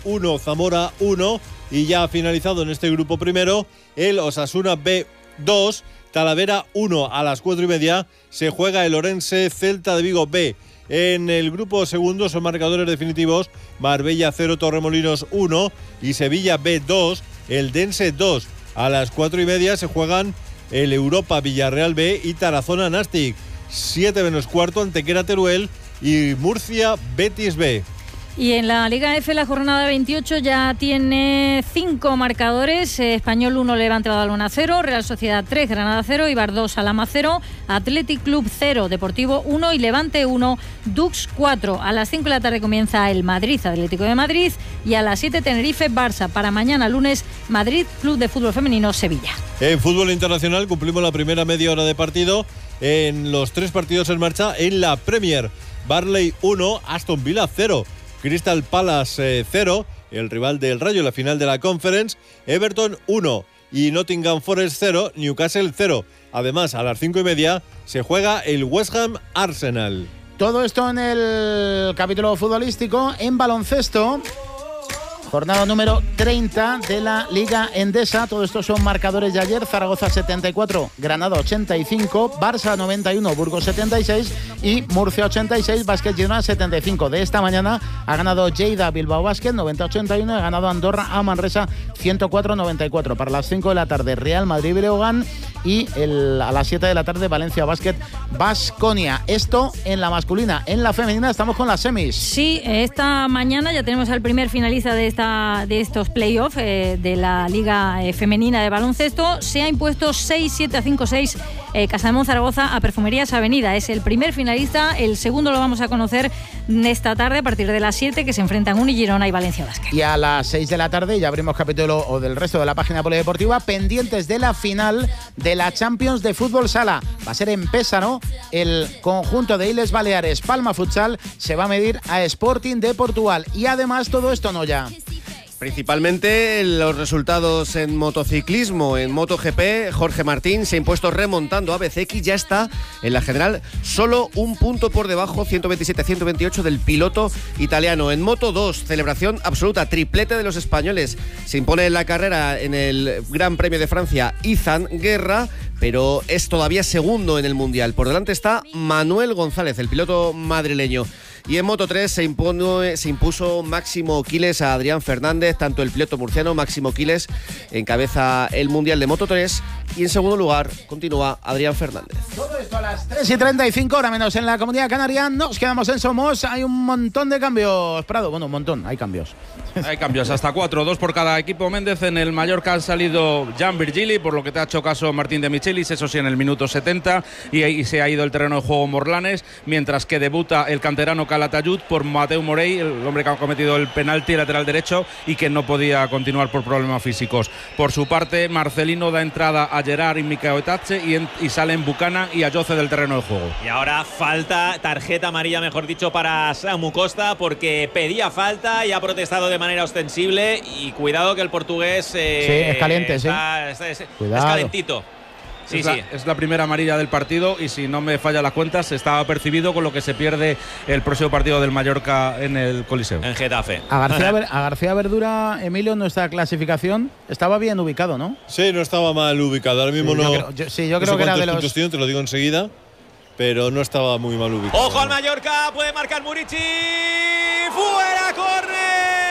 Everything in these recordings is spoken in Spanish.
1, Zamora 1. Y ya ha finalizado en este grupo primero el Osasuna B2, Talavera 1. A las 4:30 se juega el Orense Celta de Vigo B. En el grupo segundo son marcadores definitivos: Marbella 0, Torremolinos 1 y Sevilla B2, el Dense 2. A las 4:30 se juegan el Europa Villarreal B y Tarazona Nastic. 7 menos cuarto, Antequera Teruel y Murcia Betis B. Y en la Liga F la jornada 28 ya tiene 5 marcadores: Español 1, Levante Badalona 0, Real Sociedad 3, Granada 0, Eibar 2, Alhama 0, Athletic Club 0, Deportivo 1 y Levante 1, Dux 4. A las 5 de la tarde comienza el Madrid Atlético de Madrid y a las 7 Tenerife Barça. Para mañana lunes Madrid Club de Fútbol Femenino Sevilla. En fútbol internacional cumplimos la primera media hora de partido en los 3 partidos en marcha en la Premier. Burnley 1, Aston Villa 0. Crystal Palace 0, el rival del Rayo en la final de la Conference. Everton 1 y Nottingham Forest 0, Newcastle 0. Además, a las 5:30 se juega el West Ham Arsenal. Todo esto en el capítulo futbolístico. En baloncesto, jornada número 30 de la Liga Endesa. Todo esto son marcadores de ayer: Zaragoza 74, Granada 85, Barça 91, Burgos 76 y Murcia 86, Básquet Girona 75. De esta mañana ha ganado Lleida Bilbao Básquet 90-81 y ha ganado Andorra a Manresa 104-94. Para las 5 de la tarde Real Madrid Breogán y a las 7 de la tarde Valencia Básquet Baskonia. Esto en la masculina. En la femenina estamos con las semis. Sí, esta mañana ya tenemos al primer finalista de estos playoffs de la Liga Femenina de Baloncesto. Se ha impuesto 6-7 a 5-6 Casademont Zaragoza a Perfumerías Avenida. Es el primer finalista. El segundo lo vamos a conocer esta tarde a partir de las 7, que se enfrentan Uni Girona y Valencia Básquet. Y a las 6 de la tarde ya abrimos capítulo o del resto de la página polideportiva, pendientes de la final de la Champions de Fútbol Sala. Va a ser en Pésaro. El conjunto de Illes Baleares Palma Futsal se va a medir a Sporting de Portugal. Y además todo esto no ya. Principalmente los resultados en motociclismo. En MotoGP, Jorge Martín se ha impuesto remontando a Bezzecchi, ya está en la general solo un punto por debajo, 127-128 del piloto italiano. En Moto 2, celebración absoluta, triplete de los españoles. Se impone en la carrera en el Gran Premio de Francia Izan Guerra, pero es todavía segundo en el Mundial. Por delante está Manuel González, el piloto madrileño. Y en Moto 3 se impuso Máximo Quiles a Adrián Fernández, tanto el piloto murciano. Máximo Quiles encabeza el Mundial de Moto 3 y en segundo lugar continúa Adrián Fernández. Todo esto a las 3:35, hora menos en la Comunidad Canaria. Nos quedamos en Somos. Hay un montón de cambios, Prado. Bueno, un montón, hay cambios. Hay cambios, hasta 4, 2 por cada equipo. Méndez, en el Mallorca ha salido Jan Virgili, por lo que te ha hecho caso Martín de Michelis, eso sí, en el minuto 70, y ahí se ha ido el terreno de juego Morlanes, mientras que debuta el canterano Calatayud por Mateu Morey, el hombre que ha cometido el penalti lateral derecho y que no podía continuar por problemas físicos. Por su parte, Marcelino da entrada a Gerard y Miquel Etache y salen Buchanan y Ayoce del terreno de juego. Y ahora falta, tarjeta amarilla, mejor dicho, para Samu Costa, porque pedía falta y ha protestado de manera ostensible. Y cuidado que el portugués sí, es caliente, es calentito. Sí, es la primera amarilla del partido y, si no me falla las cuentas, estaba percibido, con lo que se pierde el próximo partido del Mallorca en el Coliseo. En Getafe. A García Verdura, Emilio, nuestra clasificación estaba bien ubicado, ¿no? Sí, no estaba mal ubicado. Ahora mismo yo creo que era de los… Te lo digo enseguida, pero no estaba muy mal ubicado. ¡Ojo al Mallorca! Puede marcar Murici. ¡Fuera, córner!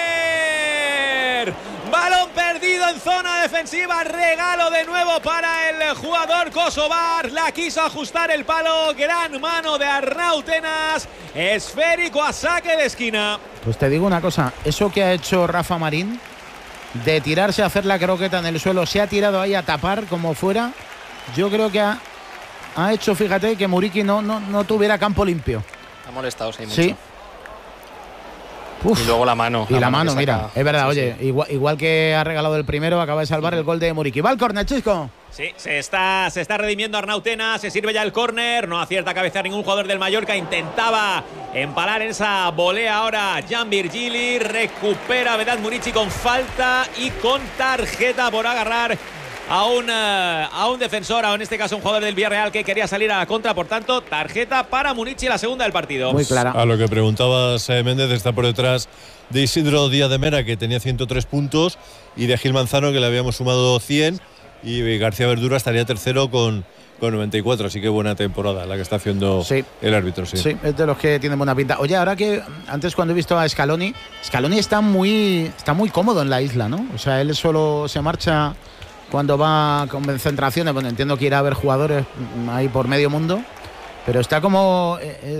Balón perdido en zona defensiva, regalo de nuevo para el jugador kosovar. La quiso ajustar el palo, gran mano de Arnau Tenas, esférico a saque de esquina. Pues te digo una cosa, eso que ha hecho Rafa Marín, de tirarse a hacer la croqueta en el suelo, se ha tirado ahí a tapar como fuera, yo creo que ha hecho, fíjate, que Muriqui no tuviera campo limpio. Ha molestado, sí, mucho. Sí. Uf. Y luego la mano. Y la mano, mira, es verdad, sí, oye, sí. Igual que ha regalado el primero, acaba de salvar el gol de Muriqui. Va el córner, Chisco. Sí, se está redimiendo Arnau Tenas, se sirve ya el córner, no acierta a cabecear ningún jugador del Mallorca, intentaba empalar en esa volea ahora Jan Virgili, recupera Vedat Murici con falta y con tarjeta por agarrar a un defensor, o en este caso un jugador del Villarreal que quería salir a la contra. Por tanto, tarjeta para Munichi, la segunda del partido. Muy clara. A lo que preguntabas, Méndez, está por detrás de Isidro Díaz de Mera, que tenía 103 puntos, y de Gil Manzano, que le habíamos sumado 100, y García Verdura estaría tercero con 94, así que buena temporada la que está haciendo el árbitro. Sí, es de los que tienen buena pinta. Oye, ahora que antes cuando he visto a Scaloni está muy cómodo en la isla, ¿no? O sea, él solo se marcha cuando va con concentraciones. Bueno, entiendo que irá a ver jugadores ahí por medio mundo, pero está como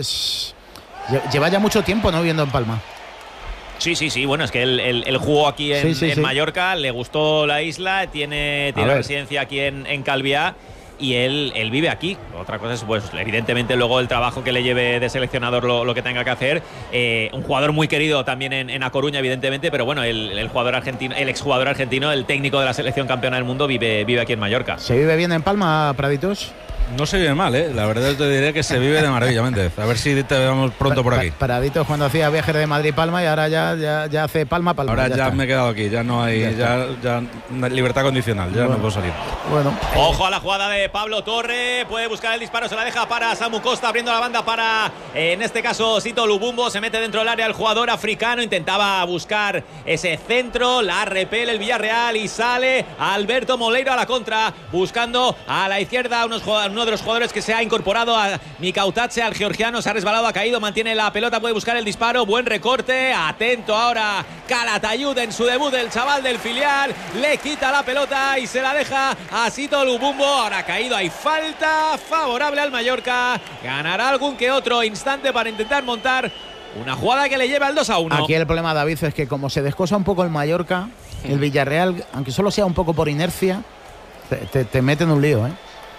lleva ya mucho tiempo no viviendo en Palma. Sí, bueno, es que él jugó aquí en Mallorca, le gustó la isla, tiene residencia aquí en Calviá. Y él vive aquí. Otra cosa es, pues, evidentemente, luego el trabajo que le lleve de seleccionador lo que tenga que hacer. Un jugador muy querido también en A Coruña, evidentemente, pero bueno, el jugador argentino, el exjugador argentino, el técnico de la selección campeona del mundo, vive aquí en Mallorca. ¿Se vive bien en Palma, Praditos? No se vive mal, ¿eh? La verdad te diré que se vive de maravilla, Méndez. A ver si te vemos pronto por aquí. Praditos cuando hacía viajes de Madrid-Palma y ahora ya hace Palma. Ahora ya me he quedado aquí, ya no hay ya libertad condicional, ya no puedo salir. Bueno, ojo a la jugada de Pablo Torre, puede buscar el disparo, se la deja para Samu Costa, abriendo la banda para, en este caso, Sito Lubumbo. Se mete dentro del área el jugador africano, intentaba buscar ese centro, la repele el Villarreal y sale Alberto Moleiro a la contra, buscando a la izquierda uno de los jugadores que se ha incorporado, a Mikautache, al georgiano. Se ha resbalado, ha caído, mantiene la pelota, puede buscar el disparo, buen recorte, atento ahora Calatayud en su debut, el chaval del filial, le quita la pelota y se la deja a Sito Lubumbo. Ahora ha caído, hay falta favorable al Mallorca, ganará algún que otro instante para intentar montar una jugada que le lleve al 2-1. Aquí el problema, David, es que como se descosa un poco el Mallorca, el Villarreal, aunque solo sea un poco por inercia, te mete en un lío, ¿eh?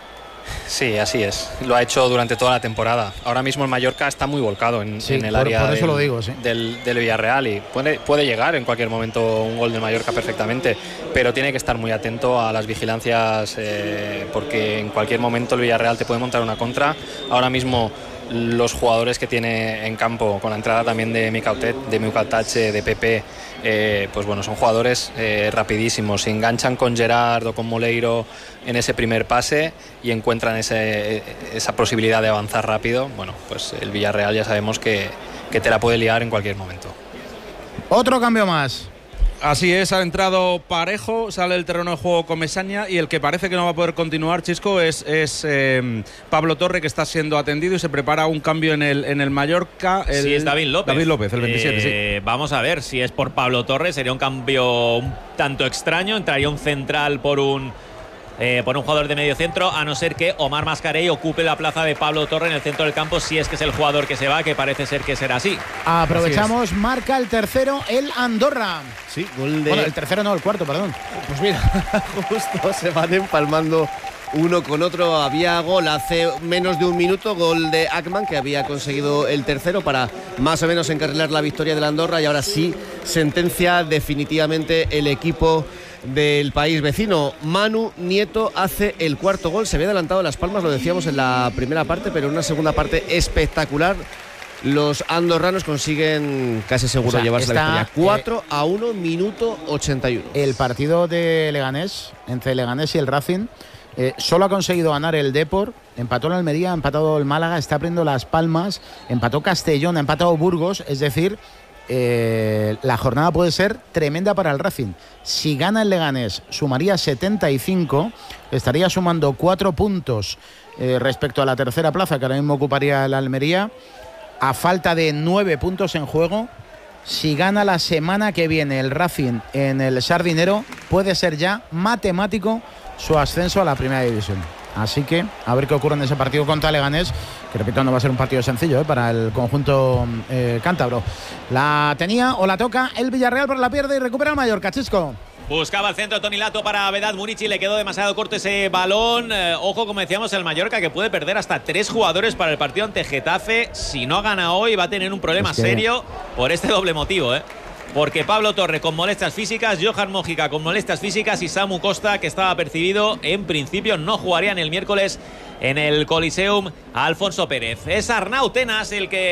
Sí, así es. Lo ha hecho durante toda la temporada. Ahora mismo el Mallorca está muy volcado en el área por eso lo digo, del Villarreal, y puede llegar en cualquier momento un gol del Mallorca perfectamente, pero tiene que estar muy atento a las vigilancias, porque en cualquier momento el Villarreal te puede montar una contra. Ahora mismo los jugadores que tiene en campo, con la entrada también de Mikautache, de Pepe, pues bueno, son jugadores rapidísimos. Se enganchan con Gerard o con Moleiro en ese primer pase y encuentran esa posibilidad de avanzar rápido. Bueno, pues el Villarreal ya sabemos que te la puede liar en cualquier momento. Otro cambio más. Así es, ha entrado Parejo, sale del terreno de juego Comesaña, y el que parece que no va a poder continuar, Chisco, es Pablo Torre, que está siendo atendido, y se prepara un cambio en el Mallorca. Sí, es David López. David López, el 27, sí. Vamos a ver si es por Pablo Torre, sería un cambio un tanto extraño, entraría un central por un jugador de medio centro, a no ser que Omar Mascarell ocupe la plaza de Pablo Torre en el centro del campo, si es que es el jugador que se va, que parece ser que será así. Aprovechamos, marca el tercero el Andorra. Sí, gol de... Bueno, el tercero no, el cuarto, perdón. Pues mira, justo se van empalmando uno con otro. Había gol hace menos de un minuto, gol de Ackman, que había conseguido el tercero para más o menos encarrilar la victoria de la Andorra, y ahora sí sentencia definitivamente el equipo del país vecino. Manu Nieto hace el cuarto gol. Se había adelantado Las Palmas, lo decíamos en la primera parte, pero en una segunda parte espectacular. Los andorranos consiguen casi seguro llevarse la victoria. 4-1, minuto 81. El partido de Leganés, entre Leganés y el Racing, solo ha conseguido ganar el Depor. Empató el Almería, ha empatado el Málaga, está abriendo Las Palmas, empató Castellón, ha empatado Burgos. Es decir, la jornada puede ser tremenda para el Racing. Si gana el Leganés, sumaría 75, estaría sumando 4 puntos respecto a la tercera plaza que ahora mismo ocuparía el Almería, a falta de 9 puntos en juego. Si gana la semana que viene el Racing en el Sardinero, puede ser ya matemático su ascenso a la primera división. Así que a ver qué ocurre en ese partido contra Leganés, que repito, no va a ser un partido sencillo para el conjunto cántabro. La tenía o la toca el Villarreal, pero la pierde y recupera el Mallorca. Chisco. Buscaba el centro Toni Lato para Vedat Murici, le quedó demasiado corto ese balón. Ojo, como decíamos, el Mallorca, que puede perder hasta 3 jugadores para el partido ante Getafe. Si no gana hoy, va a tener un problema serio por este doble motivo, porque Pablo Torre con molestias físicas, Johan Mojica con molestias físicas y Samu Costa, que estaba percibido, en principio no jugarían el miércoles en el Coliseum Alfonso Pérez. Es Arnau Tenas el que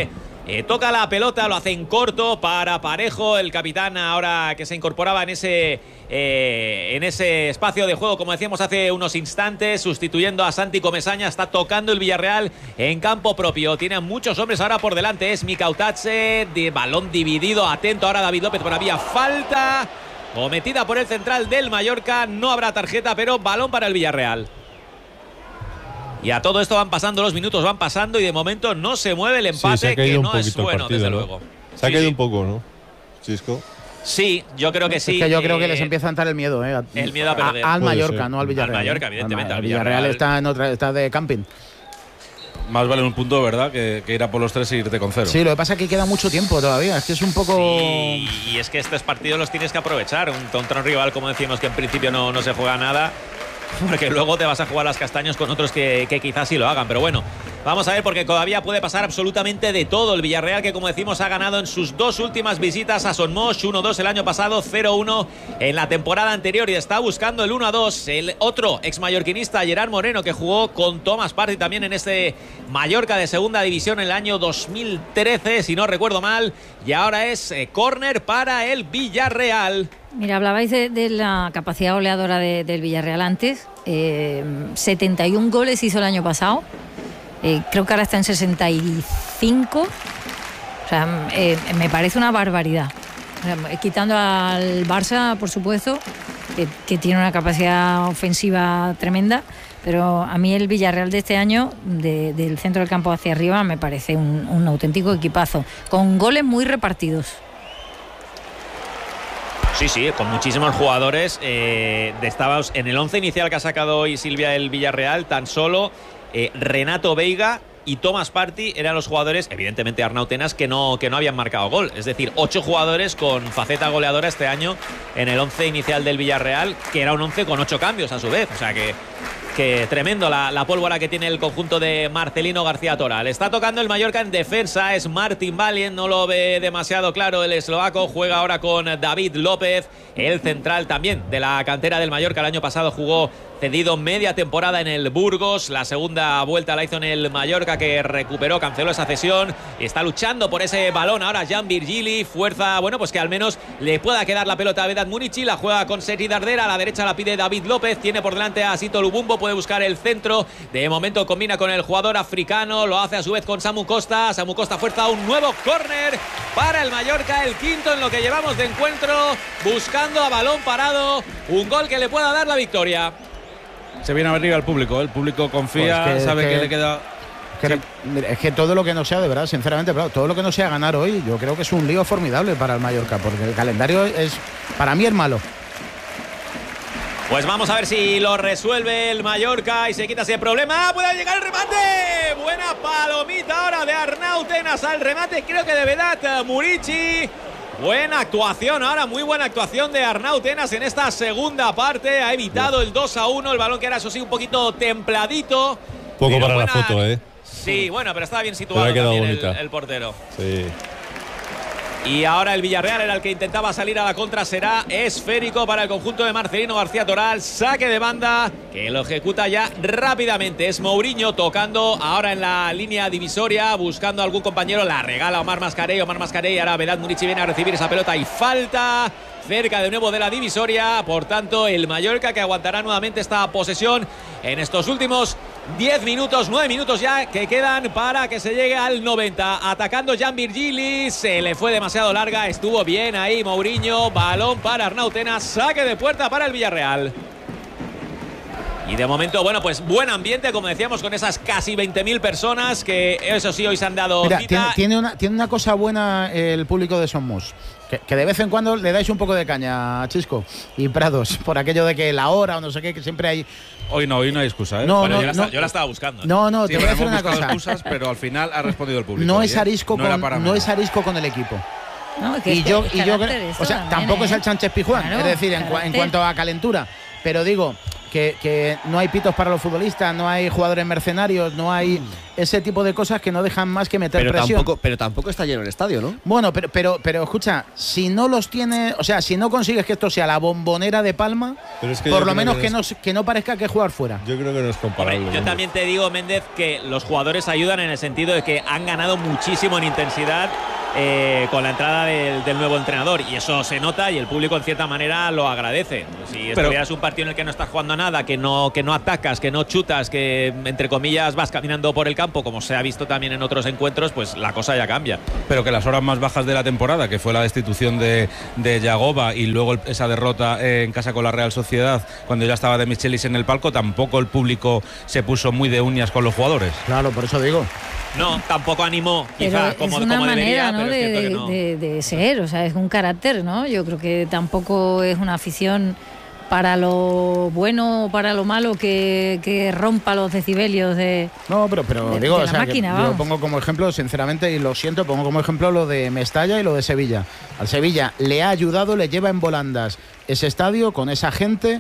Toca la pelota, lo hace en corto para Parejo, el capitán ahora que se incorporaba en ese espacio de juego, como decíamos hace unos instantes, sustituyendo a Santi Comesaña. Está tocando el Villarreal en campo propio. Tiene muchos hombres ahora por delante. Es Mikautadze, de balón dividido. Atento ahora David López, pero había falta cometida por el central del Mallorca. No habrá tarjeta, pero balón para el Villarreal. Y a todo esto van pasando los minutos, van pasando y de momento no se mueve el empate, que no es bueno, desde luego. Se ha caído un poco, ¿no, Chisco? Sí, yo creo que sí. Es que yo creo que les empieza a entrar el miedo, el miedo a perder. Al Mallorca, no al Villarreal. Al Mallorca, evidentemente. Al Villarreal está de camping. Más vale un punto, ¿verdad?, que ir a por los 3 y irte con 0. Sí, lo que pasa es que queda mucho tiempo todavía. Es que es un poco... Sí, y es que estos partidos los tienes que aprovechar. Contra un rival, como decimos, que en principio no se juega nada, porque luego te vas a jugar las castañas con otros que quizás sí lo hagan. Pero bueno, vamos a ver, porque todavía puede pasar absolutamente de todo. El Villarreal, que como decimos ha ganado en sus 2 últimas visitas a Son Moix, 1-2 el año pasado, 0-1 en la temporada anterior, y está buscando el 1-2 el otro exmallorquinista, Gerard Moreno, que jugó con Thomas Partey también en este Mallorca de segunda división en el año 2013, si no recuerdo mal, y ahora es córner para el Villarreal. Mira, hablabais de la capacidad goleadora del Villarreal antes. 71 goles hizo el año pasado. Creo que ahora está en 65. O sea, me parece una barbaridad. O sea, quitando al Barça, por supuesto, que tiene una capacidad ofensiva tremenda. Pero a mí el Villarreal de este año, del centro del campo hacia arriba, me parece un auténtico equipazo. Con goles muy repartidos. Sí, con muchísimos jugadores. Estábamos en el 11 inicial que ha sacado hoy Silvia el Villarreal, tan solo Renato Veiga y Thomas Partey eran los jugadores, evidentemente Arnau Tenas, que no habían marcado gol. Es decir, 8 jugadores con faceta goleadora este año en el 11 inicial del Villarreal, que era un 11 con 8 cambios a su vez. O sea que tremendo la pólvora que tiene el conjunto de Marcelino García Toral. Está tocando el Mallorca en defensa, es Martin Valien, no lo ve demasiado claro el eslovaco. Juega ahora con David López, el central también de la cantera del Mallorca. El año pasado jugó cedido media temporada en el Burgos. La segunda vuelta la hizo en el Mallorca, que recuperó, canceló esa cesión. Está luchando por ese balón ahora Jan Virgili. Fuerza, bueno, pues que al menos le pueda quedar la pelota a Vedat Munichi. La juega con Sergi Dardera. A la derecha la pide David López. Tiene por delante a Sito Lubumbo. Puede buscar el centro. De momento combina con el jugador africano. Lo hace a su vez con Samu Costa. Samu Costa fuerza un nuevo córner para el Mallorca. El quinto en lo que llevamos de encuentro. Buscando a balón parado un gol que le pueda dar la victoria. Se viene arriba el público confía, pues sabe que le queda... Es que todo lo que no sea, de verdad, sinceramente, todo lo que no sea ganar hoy, yo creo que es un lío formidable para el Mallorca, porque el calendario para mí es malo. Pues vamos a ver si lo resuelve el Mallorca y se quita ese problema. ¡Puede llegar el remate! Buena palomita ahora de Arnau Tenas al remate, creo que de Vedat Munichi. Buena actuación ahora, muy buena actuación de Arnau Tenas en esta segunda parte. Ha evitado el 2-1, el balón que era, eso sí, un poquito templadito. Poco para la foto, ¿eh? Sí, bueno, pero estaba bien situado también el portero. Sí. Y ahora el Villarreal era el que intentaba salir a la contra. Será esférico para el conjunto de Marcelino García Toral. Saque de banda que lo ejecuta ya rápidamente. Es Mourinho tocando ahora en la línea divisoria, buscando a algún compañero. La regala Omar Mascarell. Ahora Vedat Munichi viene a recibir esa pelota y falta cerca de nuevo de la divisoria. Por tanto, el Mallorca, que aguantará nuevamente esta posesión en estos últimos 10 minutos, 9 minutos ya que quedan para que se llegue al 90. Atacando Jan Virgili, se le fue demasiado larga, estuvo bien ahí Mourinho. Balón para Arnau Tenas, saque de puerta para el Villarreal. Y de momento, bueno, pues buen ambiente, como decíamos, con esas casi 20.000 personas que, eso sí, hoy se han dado cita. Tiene una cosa buena el público de Son Moix, que de vez en cuando le dais un poco de caña, Chisco y Prados, por aquello de que la hora o no sé qué, que siempre hay... Hoy no hay excusa, ¿eh? No, bueno, yo la estaba buscando. No, sí, te voy a decir una cosa. Excusas, pero al final ha respondido el público. No es arisco con el equipo. No, y yo creo, o sea, tampoco es el Sánchez Pizjuán, claro, es decir, en cuanto a calentura, pero digo que no hay pitos para los futbolistas, no hay jugadores mercenarios, no hay ese tipo de cosas que no dejan más que meter presión. Pero tampoco está lleno el estadio, ¿no? Bueno, pero escucha, si no los tiene, o sea, si no consigues que esto sea la Bombonera de Palma, por lo menos que no parezca que jugar fuera. Yo creo que no es comparable. Yo también te digo, Méndez, que los jugadores ayudan en el sentido de que han ganado muchísimo en intensidad con la entrada del nuevo entrenador, y eso se nota y el público en cierta manera lo agradece. Si estuvieras un partido en el que no estás jugando a nada, que no atacas, que no chutas, que entre comillas vas caminando por el campo, como se ha visto también en otros encuentros, pues la cosa ya cambia. Pero que las horas más bajas de la temporada, que fue la destitución de Yagoba y luego esa derrota en casa con la Real Sociedad, cuando ya estaba De Michelis en el palco, tampoco el público se puso muy de uñas con los jugadores. Claro, por eso digo. No, tampoco animó, quizá, pero como es una debería, manera, ¿no? pero es cierto que no. de ser, o sea, es un carácter, ¿no? Yo creo que tampoco es una afición para lo bueno o para lo malo que rompa los decibelios de No, pero digo, de la máquina, yo pongo como ejemplo, sinceramente, y lo siento, pongo como ejemplo lo de Mestalla y lo de Sevilla. Al Sevilla le ha ayudado, le lleva en volandas ese estadio con esa gente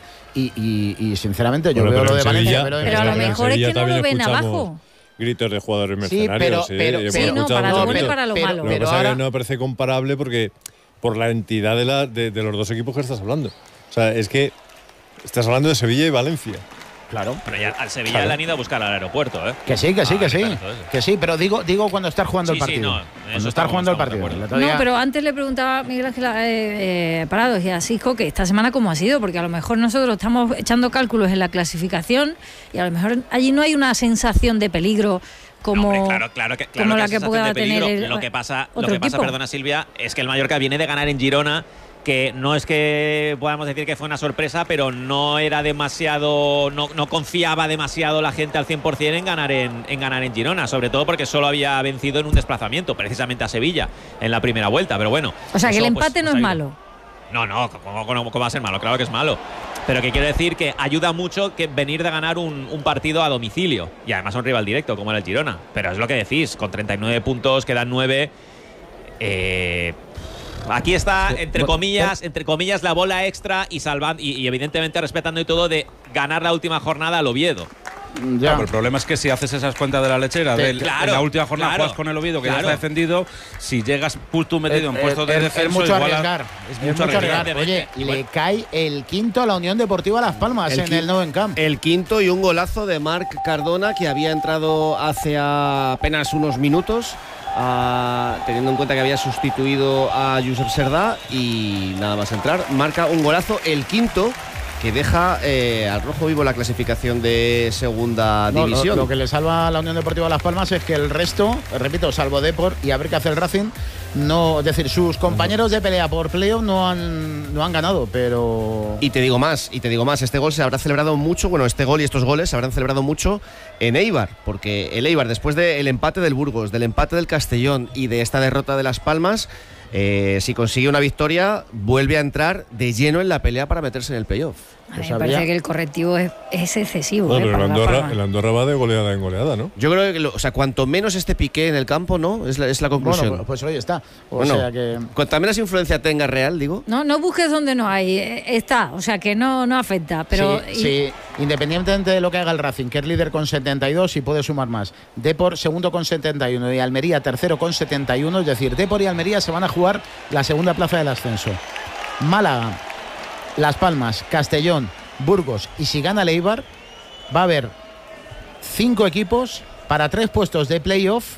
y sinceramente yo veo lo de Valencia. Pero a lo mejor es que no lo ven abajo. Gritos de jugadores mercenarios. Sí, no, para lo bueno y para lo malo. Lo que pasa es que no me parece comparable porque por la entidad de los dos equipos que estás hablando. O sea, es que estás hablando de Sevilla y Valencia. Claro. Pero ya al Sevilla le han ido a buscar al aeropuerto, ¿eh? Que sí, pero digo cuando estás jugando el partido. Cuando estás jugando el partido. No, pero antes le preguntaba a Miguel Ángel Parados y a Sisco que esta semana cómo ha sido, porque a lo mejor nosotros estamos echando cálculos en la clasificación y a lo mejor allí no hay una sensación de peligro como, claro como la que pueda tener lo que pasa, equipo. Perdona Silvia, es que el Mallorca viene de ganar en Girona, que no es que podamos decir que fue una sorpresa, pero no era demasiado, no confiaba demasiado la gente al 100% en ganar en Girona, sobre todo porque solo había vencido en un desplazamiento, precisamente a Sevilla, en la primera vuelta, pero bueno. O sea, que el empate no es malo. No, ¿cómo va a ser malo? Claro que es malo. Pero que quiero decir que ayuda mucho que venir de ganar un partido a domicilio, y además a un rival directo como era el Girona. Pero es lo que decís, con 39 puntos quedan 9. Aquí está, entre comillas, la bola extra y salvando y evidentemente respetando y todo de ganar la última jornada al Oviedo. Ya. Pero el problema es que si haces esas cuentas de la lechera, en la última jornada juegas con el Oviedo, que ya está defendido, si llegas tú metido en puestos de defensa, es mucho arriesgar. Es mucho arriesgar. Oye, y le cae el quinto a la Unión Deportiva Las Palmas en el Nou Camp. El quinto y un golazo de Marc Cardona, que había entrado hace apenas unos minutos, teniendo en cuenta que había sustituido a Josep Serdá, y nada más entrar, marca un golazo, el quinto, que deja al rojo vivo la clasificación de segunda división. Lo que le salva a la Unión Deportiva Las Palmas es que el resto, repito, salvo Depor y a ver qué hace el Racing, no, es decir, sus compañeros de pelea por playoff no han ganado, pero... Y te digo más, este gol se habrá celebrado mucho, este gol y estos goles se habrán celebrado mucho en Eibar, porque el Eibar, después del empate del Burgos, del empate del Castellón y de esta derrota de Las Palmas, si consigue una victoria, vuelve a entrar de lleno en la pelea para meterse en el playoff. A mí me parece que el correctivo es excesivo. Bueno, pero el Andorra va de goleada en goleada, ¿no? Yo creo que, cuanto menos esté Piqué en el campo, ¿no? Es la conclusión. Bueno, pues ahí está. O sea que... Cuanta menos influencia tenga Real, digo. No busques donde no hay. Está, o sea que no afecta. Pero sí, independientemente de lo que haga el Racing, que es líder con 72 y puede sumar más. Depor segundo con 71 y Almería tercero con 71. Es decir, Depor y Almería se van a jugar la segunda plaza del ascenso. Málaga, Las Palmas, Castellón, Burgos y si gana el Eibar, va a haber 5 equipos para 3 puestos de playoff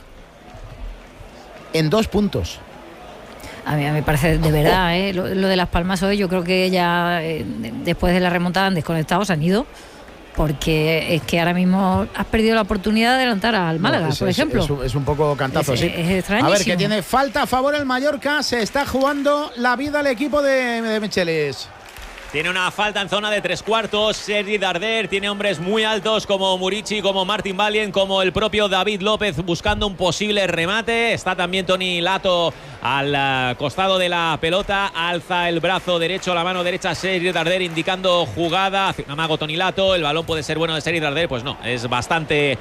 en 2 puntos. A mí me parece de verdad, lo de Las Palmas hoy, yo creo que ya después de la remontada han desconectado, se han ido, porque es que ahora mismo has perdido la oportunidad de adelantar al Málaga, por ejemplo. Es un poco cantazo, sí. Es extrañísimo. A ver, que tiene falta a favor el Mallorca, se está jugando la vida el equipo de Michelis. Tiene una falta en zona de 3/4. Sergi Darder tiene hombres muy altos como Murici, como Martin Valien, como el propio David López buscando un posible remate. Está también Toni Lato al costado de la pelota. Alza el brazo derecho, la mano derecha Sergi Darder indicando jugada. Hace un amago Toni Lato. El balón puede ser bueno de Sergi Darder. Pues no, es bastante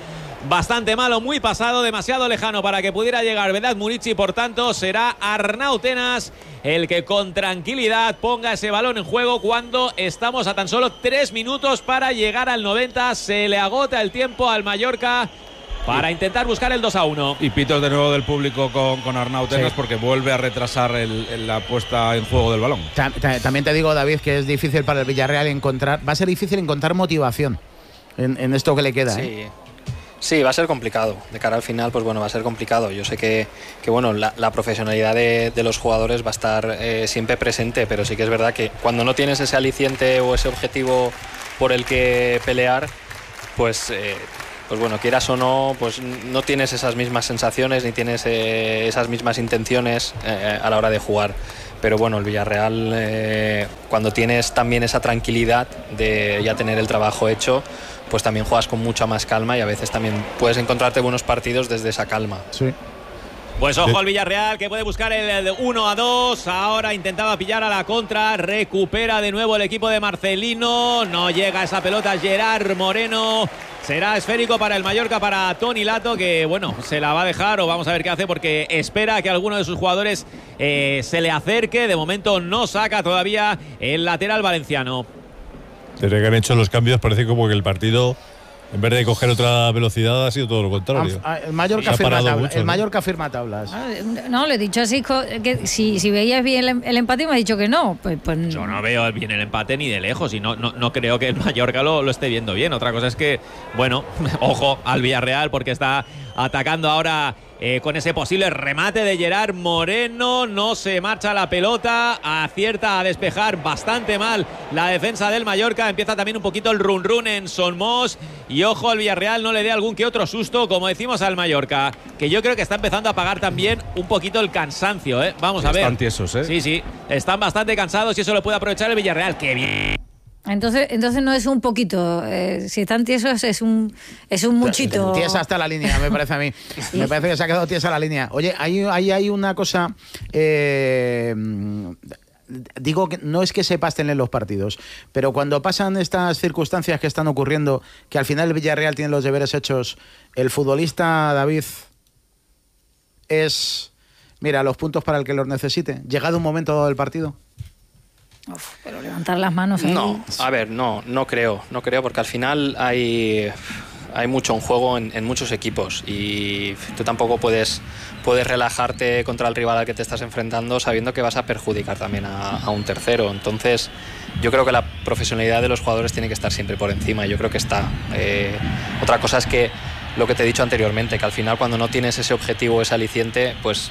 bastante malo, muy pasado, demasiado lejano para que pudiera llegar Vedat Murici. Por tanto, será Arnau Tenas el que con tranquilidad ponga ese balón en juego cuando estamos a tan solo 3 minutos para llegar al 90. Se le agota el tiempo al Mallorca para intentar buscar el 2-1. Y pitos de nuevo del público con Arnau Tenas, porque vuelve a retrasar la puesta en juego del balón. También te digo, David, que es difícil para el Villarreal va a ser difícil encontrar motivación en esto que le queda. Sí. Sí, va a ser complicado. De cara al final, pues bueno, va a ser complicado. Yo sé que bueno, la profesionalidad de los jugadores va a estar siempre presente, pero sí que es verdad que cuando no tienes ese aliciente o ese objetivo por el que pelear, pues bueno, quieras o no, pues no tienes esas mismas sensaciones ni tienes esas mismas intenciones a la hora de jugar. Pero bueno, el Villarreal, cuando tienes también esa tranquilidad de ya tener el trabajo hecho, pues también juegas con mucha más calma y a veces también puedes encontrarte buenos partidos desde esa calma. Sí. Pues ojo al Villarreal, que puede buscar el 1-2. Ahora intentaba pillar a la contra. Recupera de nuevo el equipo de Marcelino. No llega esa pelota Gerard Moreno. Será esférico para el Mallorca, para Toni Lato, que bueno, se la va a dejar o vamos a ver qué hace, porque espera que alguno de sus jugadores se le acerque. De momento no saca todavía el lateral valenciano. Desde que han hecho los cambios parece como que el partido, en vez de coger otra velocidad, ha sido todo lo contrario. El Mallorca firma tablas. No, le he dicho así que si veías bien el empate me ha dicho que no. Pues yo no veo bien el empate ni de lejos y no creo que el Mallorca lo esté viendo bien. Otra cosa es que, bueno, ojo al Villarreal porque está atacando ahora con ese posible remate de Gerard Moreno. No se marcha la pelota, acierta a despejar bastante mal la defensa del Mallorca. Empieza también un poquito el run en Somos y ojo al Villarreal no le dé algún que otro susto, como decimos al Mallorca, que yo creo que está empezando a pagar también un poquito el cansancio, ¿eh? Vamos a ver. Están tiesos, ¿eh? Sí, están bastante cansados y eso lo puede aprovechar el Villarreal. ¡Qué bien! Entonces no es un poquito, si están tiesos es un muchito. Tiesa hasta la línea, me parece a mí. Me parece que se ha quedado tiesa la línea. Oye, hay una cosa, digo que no es que se pasten en los partidos, pero cuando pasan estas circunstancias que están ocurriendo, que al final el Villarreal tiene los deberes hechos, el futbolista David es, mira, los puntos para el que los necesite, llegado un momento dado del partido. Pero levantar las manos ahí. No, a ver, no creo, porque al final hay mucho en juego en muchos equipos y tú tampoco puedes relajarte contra el rival al que te estás enfrentando sabiendo que vas a perjudicar también a un tercero. Entonces yo creo que la profesionalidad de los jugadores tiene que estar siempre por encima, yo creo que está. Otra cosa es que lo que te he dicho anteriormente, que al final cuando no tienes ese objetivo, ese aliciente, pues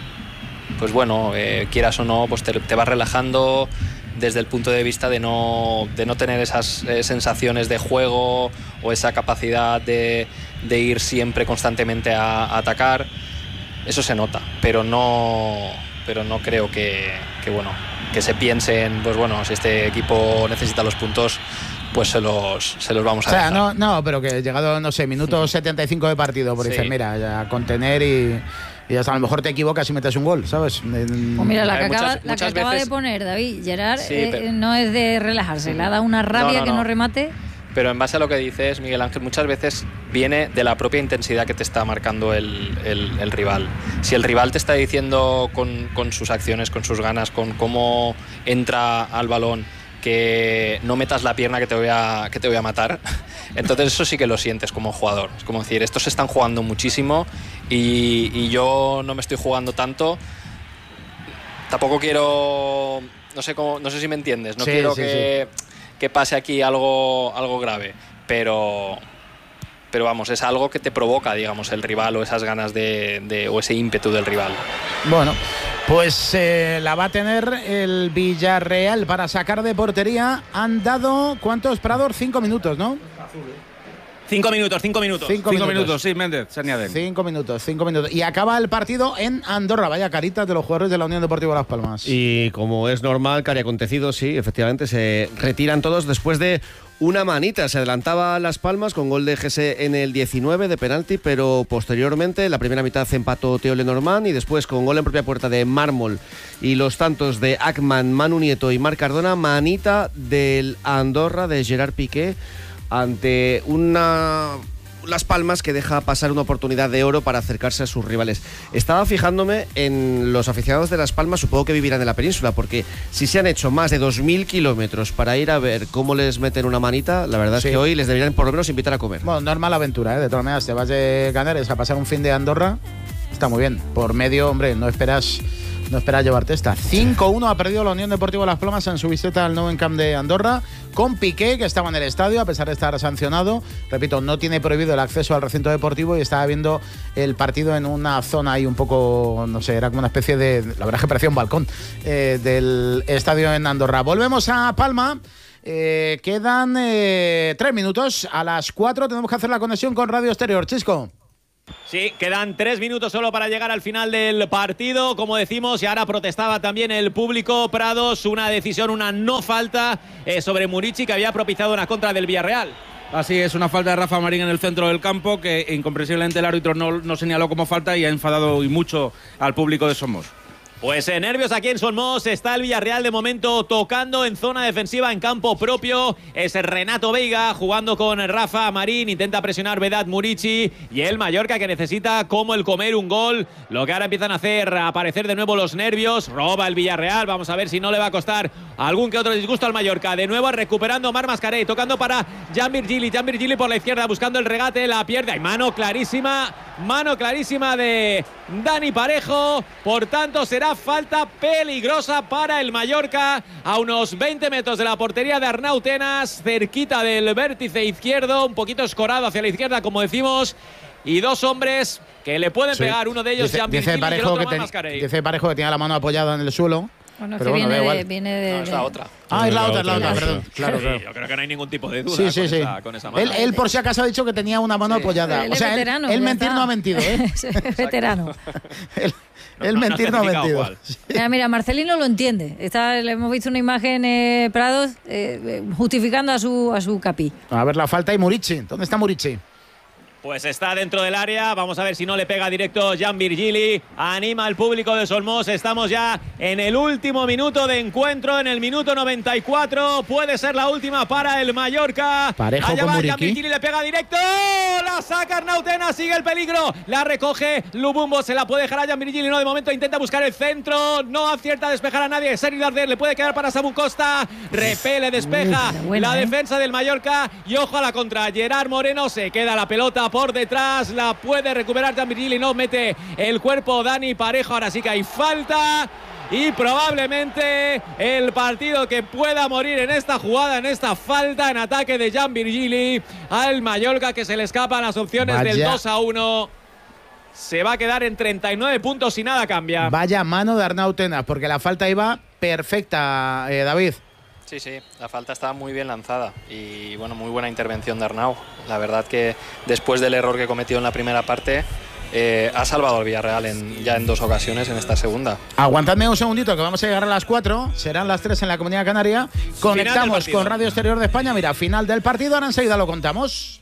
bueno, quieras o no, pues te vas relajando desde el punto de vista de no tener esas sensaciones de juego o esa capacidad de ir siempre constantemente a atacar. Eso se nota, pero no creo que se piense en, pues bueno, si este equipo necesita los puntos, pues se los vamos a dejar. O sea, no, pero que llegado, no sé, minuto 75 de partido, por decir, mira, ya contener y hasta a lo mejor te equivocas y metes un gol, ¿sabes? Pues mira, la que acaba de poner David Gerard no es de relajarse, le ha dado una rabia que no remate. Pero en base a lo que dices, Miguel Ángel, muchas veces viene de la propia intensidad que te está marcando el rival. Si el rival te está diciendo con sus acciones, con sus ganas, con cómo entra al balón, que no metas la pierna que te voy a matar, entonces eso sí que lo sientes como jugador. Es como decir, estos se están jugando muchísimo y yo no me estoy jugando tanto. Tampoco quiero, no sé si me entiendes, no quiero que pase aquí algo grave, pero vamos, es algo que te provoca, digamos, el rival o esas ganas o ese ímpetu del rival. Bueno, pues la va a tener el Villarreal para sacar de portería. Han dado, ¿cuántos, Prador? 5 minutos, ¿no? 5 minutos. 5 minutos, sí, Méndez, se añaden. 5 minutos. Y acaba el partido en Andorra. Vaya caritas de los jugadores de la Unión Deportiva Las Palmas. Y como es normal, que haya acontecido, sí, efectivamente, se retiran todos después de una manita. Se adelantaba Las Palmas con gol de Gese en el 19 de penalti, pero posteriormente, en la primera mitad, empató Teo Lenormand y después, con gol en propia puerta de Mármol y los tantos de Ackman, Manu Nieto y Marc Cardona, manita del Andorra de Gerard Piqué ante una Las Palmas, que deja pasar una oportunidad de oro para acercarse a sus rivales. Estaba fijándome en los aficionados de Las Palmas, supongo que vivirán en la península, porque si se han hecho más de 2.000 kilómetros para ir a ver cómo les meten una manita, la verdad es que hoy les deberían por lo menos invitar a comer. Bueno, no es mala aventura, ¿eh? De todas maneras, te vas de Canarias a pasar un fin de Andorra, está muy bien. Por medio, hombre, no esperas llevarte esta. 5-1 ha perdido la Unión Deportiva Las Palmas en su visita al Nou Camp de Andorra, con Piqué, que estaba en el estadio a pesar de estar sancionado. Repito, no tiene prohibido el acceso al recinto deportivo y estaba viendo el partido en una zona ahí un poco, no sé, era como una especie de, la verdad es que parecía un balcón del estadio en Andorra. Volvemos a Palma. Quedan 3 minutos. A las 4 tenemos que hacer la conexión con Radio Exterior. Chisco. Sí, quedan 3 minutos solo para llegar al final del partido, como decimos, y ahora protestaba también el público. Prados, una decisión, una no falta sobre Murici, que había propiciado una contra del Villarreal. Así es, una falta de Rafa Marín en el centro del campo que incomprensiblemente el árbitro no señaló como falta y ha enfadado y mucho al público de Somos. Pues nervios aquí en Somos. Está el Villarreal de momento tocando en zona defensiva en campo propio. Es Renato Veiga jugando con Rafa Marín. Intenta presionar Vedat Murici. Y el Mallorca, que necesita como el comer un gol. Lo que ahora empiezan a hacer aparecer de nuevo los nervios. Roba el Villarreal. Vamos a ver si no le va a costar algún que otro disgusto al Mallorca. De nuevo recuperando Marc Mascarell. Tocando para Jan Virgili. Jan Virgili por la izquierda buscando el regate. La pierde. Hay mano clarísima de Dani Parejo. Por tanto será falta peligrosa para el Mallorca a unos 20 metros de la portería de Arnau Tenas, cerquita del vértice izquierdo, un poquito escorado hacia la izquierda, como decimos, y 2 hombres que le pueden pegar. Uno de ellos Jan Virgili y el otro Mascarell. Dice Parejo que tenía la mano apoyada en el suelo. Bueno, pero que bueno, viene de... es la otra. Es la otra, perdón. Claro. Yo creo que no hay ningún tipo de duda con esa mano. Él por si acaso ha dicho que tenía una mano apoyada. Él o sea, veterano, él mentir no ha mentido, ¿eh? Es veterano. Él mentir no ha mentido. Mira, Marcelino lo entiende. Le hemos visto una imagen, Prados, justificando a su capi. A ver la falta y Murici. ¿Dónde está Murici? Pues está dentro del área. Vamos a ver si no le pega directo Jan Virgili. Anima al público de Somos. Estamos ya en el último minuto de encuentro, en el minuto 94. Puede ser la última para el Mallorca. Parejo con Muriqui. Jan Virgili le pega directo. La saca Arnau Tenas. Sigue el peligro. La recoge Lubumbo. Se la puede dejar a Jan Virgili. No, de momento intenta buscar el centro. No acierta a despejar a nadie. Sergi Darder le puede quedar para Samu Costa. Repele, despeja la defensa del Mallorca. Y ojo a la contra. Gerard Moreno, se queda la pelota por detrás, la puede recuperar Jan Virgili, no mete el cuerpo Dani Parejo. Ahora sí que hay falta y probablemente el partido que pueda morir en esta jugada, en esta falta en ataque de Jan Virgili al Mallorca, que se le escapan las opciones del 2-1. Se va a quedar en 39 puntos y nada cambia. Vaya mano de Arnau Tenas, porque la falta iba perfecta, David. Sí, la falta estaba muy bien lanzada y bueno, muy buena intervención de Arnau. La verdad que después del error que cometió en la primera parte, ha salvado al Villarreal ya en 2 ocasiones en esta segunda. Aguantadme un segundito que vamos a llegar a las 4, serán las 3 en la Comunidad Canaria. Conectamos con Radio Exterior de España. Mira, final del partido, ahora enseguida lo contamos.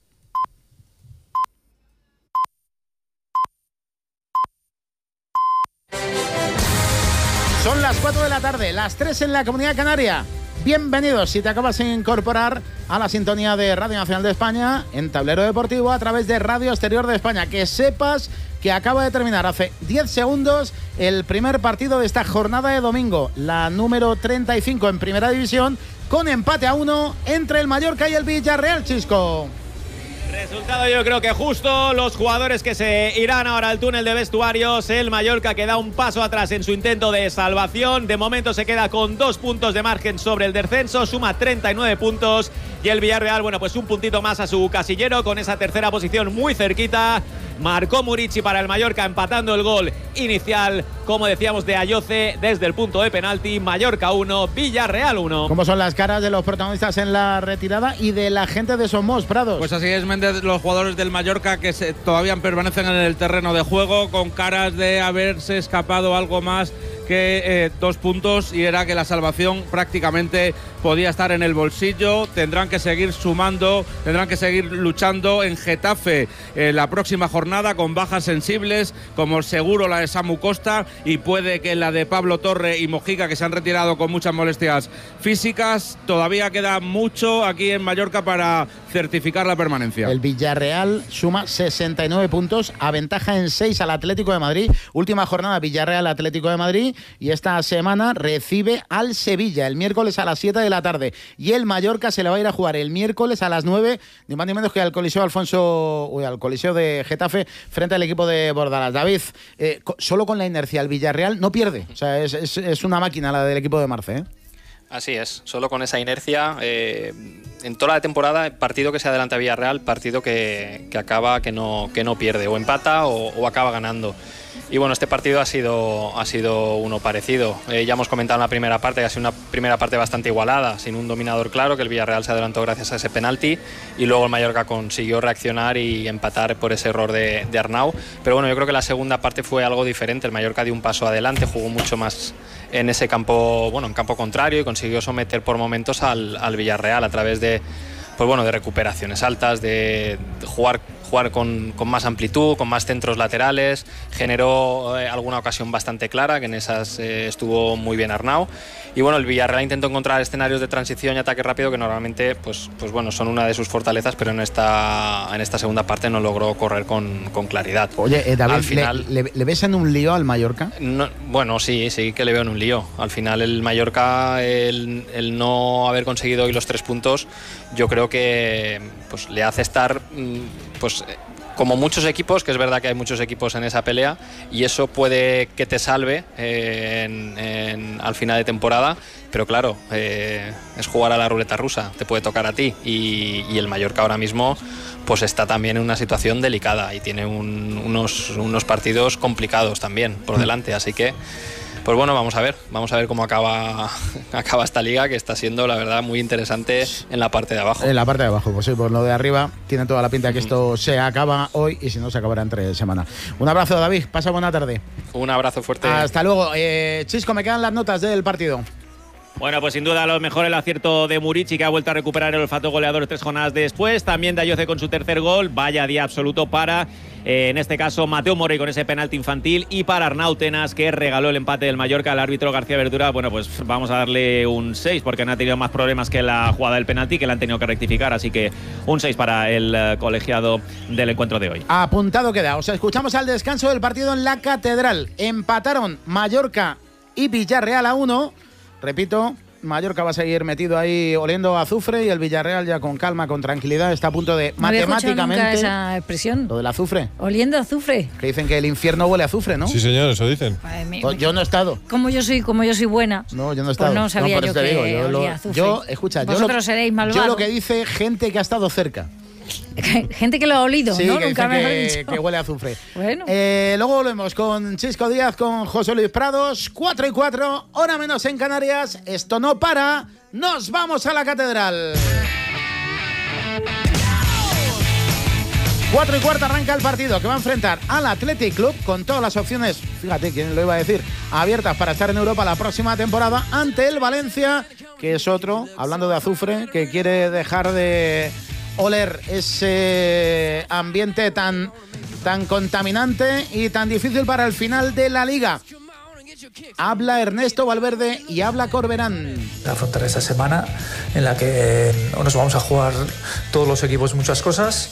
Son las 4 de la tarde, las 3 en la Comunidad Canaria. Bienvenidos si te acabas de incorporar a la sintonía de Radio Nacional de España en Tablero Deportivo a través de Radio Exterior de España. Que sepas que acaba de terminar hace 10 segundos el primer partido de esta jornada de domingo, la número 35 en Primera División, con empate a 1 entre el Mallorca y el Villarreal, Chisco. Resultado yo creo que justo. Los jugadores que se irán ahora al túnel de vestuarios. El Mallorca que da un paso atrás en su intento de salvación. De momento se queda con 2 puntos de margen sobre el descenso. Suma 39 puntos. Y el Villarreal, bueno, pues un puntito más a su casillero con esa tercera posición muy cerquita. Marcó Murici para el Mallorca empatando el gol inicial, como decíamos, de Ayoce desde el punto de penalti. Mallorca 1, Villarreal 1. ¿Cómo son las caras de los protagonistas en la retirada y de la gente de Somos, Prados? Pues así es, Méndez, los jugadores del Mallorca que todavía permanecen en el terreno de juego con caras de haberse escapado algo más que 2 puntos, y era que la salvación prácticamente podía estar en el bolsillo. Tendrán que seguir sumando, tendrán que seguir luchando en Getafe la próxima jornada con bajas sensibles, como seguro la de Samu Costa, y puede que la de Pablo Torre y Mojica, que se han retirado con muchas molestias físicas. Todavía queda mucho aquí en Mallorca para certificar la permanencia. El Villarreal suma 69 puntos, aventaja en 6 al Atlético de Madrid. Última jornada Villarreal-Atlético de Madrid, y esta semana recibe al Sevilla el miércoles a las 7 de la tarde. Y el Mallorca se le va a ir a jugar el miércoles a las 9, ni más ni menos que al Coliseo al Coliseo de Getafe, frente al equipo de Bordalás. David, solo con la inercia el Villarreal no pierde. O sea, es una máquina la del equipo de Marce, ¿eh? Así es, solo con esa inercia, en toda la temporada, partido que se adelanta Villarreal, partido que acaba que no pierde, o empata o acaba ganando. Y bueno, este partido ha sido uno parecido. Ya hemos comentado en la primera parte que ha sido una primera parte bastante igualada, sin un dominador claro, que el Villarreal se adelantó gracias a ese penalti, y luego el Mallorca consiguió reaccionar y empatar por ese error de Arnau. Pero bueno, yo creo que la segunda parte fue algo diferente. El Mallorca dio un paso adelante, jugó mucho más en ese campo, en campo contrario, y consiguió someter por momentos al Villarreal a través de recuperaciones altas, de jugar con más amplitud, con más centros laterales. Generó alguna ocasión bastante clara, que en esas estuvo muy bien Arnau. Y bueno, el Villarreal intentó encontrar escenarios de transición y ataque rápido que normalmente son una de sus fortalezas, pero en esta segunda parte no logró correr con claridad. Oye, David, al final, ¿le ves en un lío al Mallorca? No, bueno, sí que le veo en un lío. Al final el Mallorca, el no haber conseguido hoy los 3 puntos, yo creo que le hace estar como muchos equipos, que es verdad que hay muchos equipos en esa pelea, y eso puede que te salve al final de temporada, pero claro, es jugar a la ruleta rusa, te puede tocar a ti, y el Mallorca ahora mismo está también en una situación delicada y tiene unos partidos complicados también por delante, así que vamos a ver cómo acaba esta liga, que está siendo, la verdad, muy interesante en la parte de abajo. En la parte de abajo, pues sí, por lo de arriba tiene toda la pinta que esto se acaba hoy, y si no, se acabará entre semana. Un abrazo, David, pasa buena tarde. Un abrazo fuerte. Hasta luego. Chisco, me quedan las notas del partido. Bueno, pues sin duda lo mejor el acierto de Murici, que ha vuelto a recuperar el olfato goleador 3 jornadas después. También Dayoce con su tercer gol. Vaya día absoluto para, en este caso, Mateo Morey con ese penalti infantil, y para Arnau Tenas, que regaló el empate del Mallorca al árbitro García Verdura. Bueno, pues vamos a darle un 6, porque no ha tenido más problemas que la jugada del penalti, que la han tenido que rectificar. Así que un 6 para el colegiado del encuentro de hoy. Apuntado queda. Os escuchamos al descanso del partido en la Catedral. Empataron Mallorca y Villarreal a 1. Repito, Mallorca va a seguir metido ahí oliendo azufre, y el Villarreal ya con calma, con tranquilidad, está a punto de matemáticamente. ¿No esa expresión? Lo del azufre. Oliendo azufre. Que dicen que el infierno huele a azufre, ¿no? Sí, señor, eso dicen. Pues yo no he estado. Como yo soy buena. No, yo no he estado. Pues no sabía yo que olía azufre. Vosotros seréis malvados. Yo lo que dice gente que ha estado cerca. Gente que lo ha olido, sí, ¿no? Que nunca me dicho que huele a azufre. Bueno. Luego volvemos con Chisco Díaz, con José Luis Prados. 4:04, hora menos en Canarias. Esto no para. Nos vamos a la Catedral. 4:15 arranca el partido, que va a enfrentar al Athletic Club, con todas las opciones, fíjate quién lo iba a decir, abiertas para estar en Europa la próxima temporada, ante el Valencia, que es otro, hablando de azufre, que quiere dejar de oler ese ambiente tan contaminante y tan difícil para el final de la Liga. Habla Ernesto Valverde y habla Corberán. Afrontar esta semana en la que nos vamos a jugar todos los equipos muchas cosas.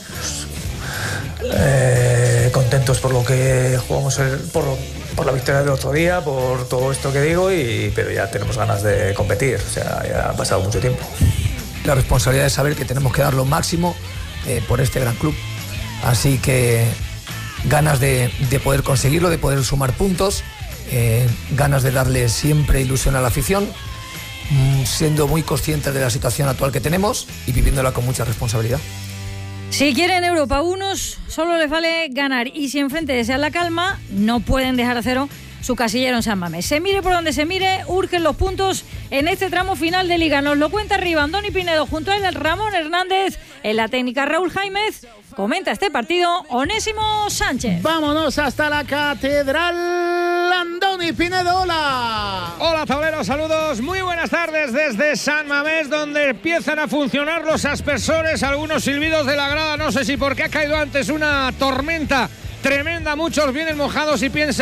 Contentos por lo que jugamos, por la victoria del otro día, por todo esto que digo, pero ya tenemos ganas de competir. O sea, ya ha pasado mucho tiempo. La responsabilidad es saber que tenemos que dar lo máximo por este gran club. Así que ganas de poder conseguirlo, de poder sumar puntos, ganas de darle siempre ilusión a la afición, siendo muy conscientes de la situación actual que tenemos y viviéndola con mucha responsabilidad. Si quieren Europa unos, solo les vale ganar, y si enfrente desean la calma, no pueden dejar a cero su casillero en San Mamés. Se mire por donde se mire, urgen los puntos en este tramo final de Liga. Nos lo cuenta arriba Andoni Pinedo, junto a él Ramón Hernández, en la técnica Raúl Jaimez. Comenta este partido Onésimo Sánchez. Vámonos hasta la Catedral. Andoni Pinedo, hola. Hola, tableros, saludos. Muy buenas tardes desde San Mamés, donde empiezan a funcionar los aspersores, algunos silbidos de la grada. No sé si porque ha caído antes una tormenta tremenda. Muchos vienen mojados y piensan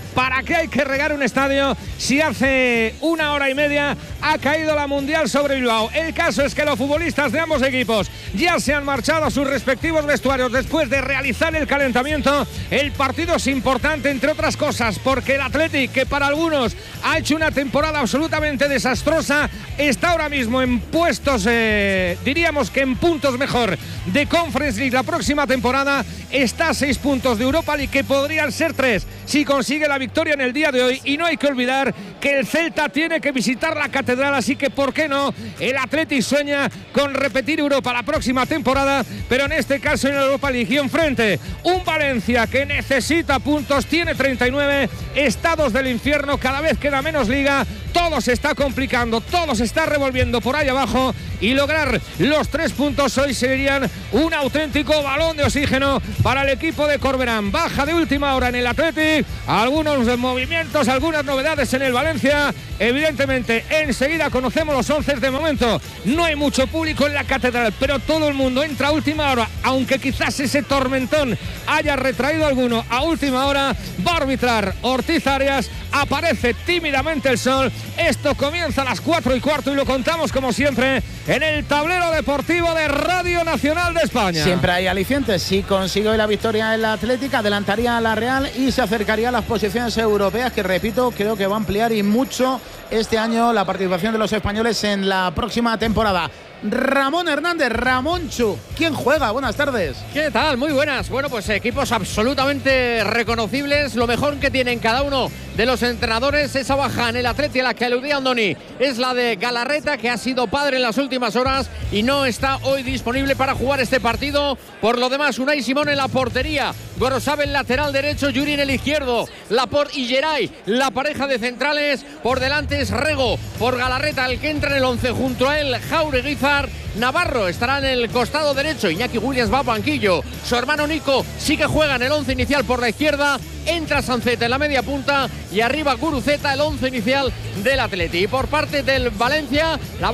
¿Para qué hay que regar un estadio si hace 1 hora y media ha caído la Mundial sobre Bilbao? El caso es que los futbolistas de ambos equipos ya se han marchado a sus respectivos vestuarios después de realizar el calentamiento. El partido es importante, entre otras cosas, porque el Athletic, que para algunos ha hecho una temporada absolutamente desastrosa, está ahora mismo en puestos, diríamos que en puntos mejor de Conference League la próxima temporada. Está a 6 puntos de Europa League, que podrían ser 3 si consigue la victoria en el día de hoy. Y no hay que olvidar que el Celta tiene que visitar la Catedral, así que ¿por qué no? El Athletic sueña con repetir Europa la próxima temporada, pero en este caso en Europa League. Y enfrente un Valencia que necesita puntos, tiene 39, estados del infierno, cada vez queda menos liga, todo se está complicando, todo se está revolviendo por ahí abajo, y lograr los 3 puntos hoy serían un auténtico balón de oxígeno para el equipo de Corberán. Baja de última hora en el Athletic, algunos movimientos, algunas novedades en el Valencia. Evidentemente enseguida conocemos los 11. De momento no hay mucho público en la Catedral, pero todo el mundo entra a última hora, aunque quizás ese tormentón haya retraído alguno a última hora. Va a arbitrar Ortiz Arias, aparece tímidamente el sol. Esto comienza a las 4:15 y lo contamos como siempre en el tablero deportivo de Radio Nacional de España. Siempre hay alicientes. Si consigue hoy la victoria en la Atlética, adelantaría a la Real y se acercaría a las posiciones europeas, que repito, creo que va a ampliar y mucho este año la participación de los españoles en la próxima temporada. Ramón Hernández, Ramonchu, ¿quién juega? Buenas tardes. ¿Qué tal? Muy buenas. Bueno, pues equipos absolutamente reconocibles. Lo mejor que tienen cada uno de los entrenadores. Esa baja en el Atleti a la que aludía Andoni es la de Galarreta, que ha sido padre en las últimas horas y no está hoy disponible para jugar este partido. Por lo demás, Unai Simón en la portería, Gorosabel el lateral derecho, Yuri en el izquierdo, Laporte y Geray, la pareja de centrales. Por delante es Rego, por Galarreta el que entra en el 11, junto a él Jaureguizar. Navarro estará en el costado derecho, Iñaki Williams va a banquillo, su hermano Nico sí que juega en el 11 inicial por la izquierda, entra Sanceta en la media punta y arriba Guruceta, el 11 inicial del Atleti. Y por parte del Valencia,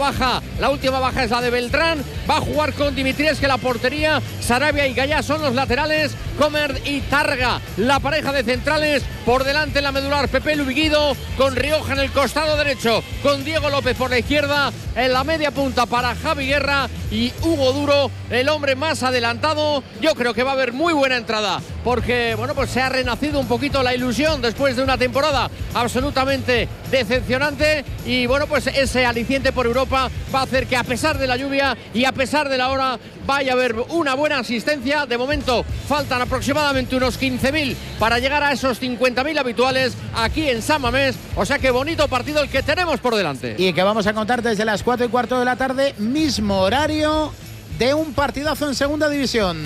la última baja es la de Beltrán, va a jugar con Dimitrievski en la portería, Sarabia y Gallá son los laterales, Comer y Targa la pareja de centrales, por delante en la medular Pepe Lubiguido, con Rioja en el costado derecho, con Diego López por la izquierda, en la media punta para Javi Guerra y Hugo Duro, el hombre más adelantado. Yo creo que va a haber muy buena entrada, porque bueno, pues se ha renacido un poquito la ilusión después de una temporada absolutamente decepcionante, y bueno, pues ese aliciente por Europa va a hacer que, a pesar de la lluvia y a pesar de la hora, vaya a haber una buena asistencia. De momento faltan aproximadamente unos 15.000 para llegar a esos 50.000 habituales aquí en San Mamés, o sea que bonito partido el que tenemos por delante. Y que vamos a contar desde las 4:15 de la tarde, mismo horario de un partidazo en segunda división.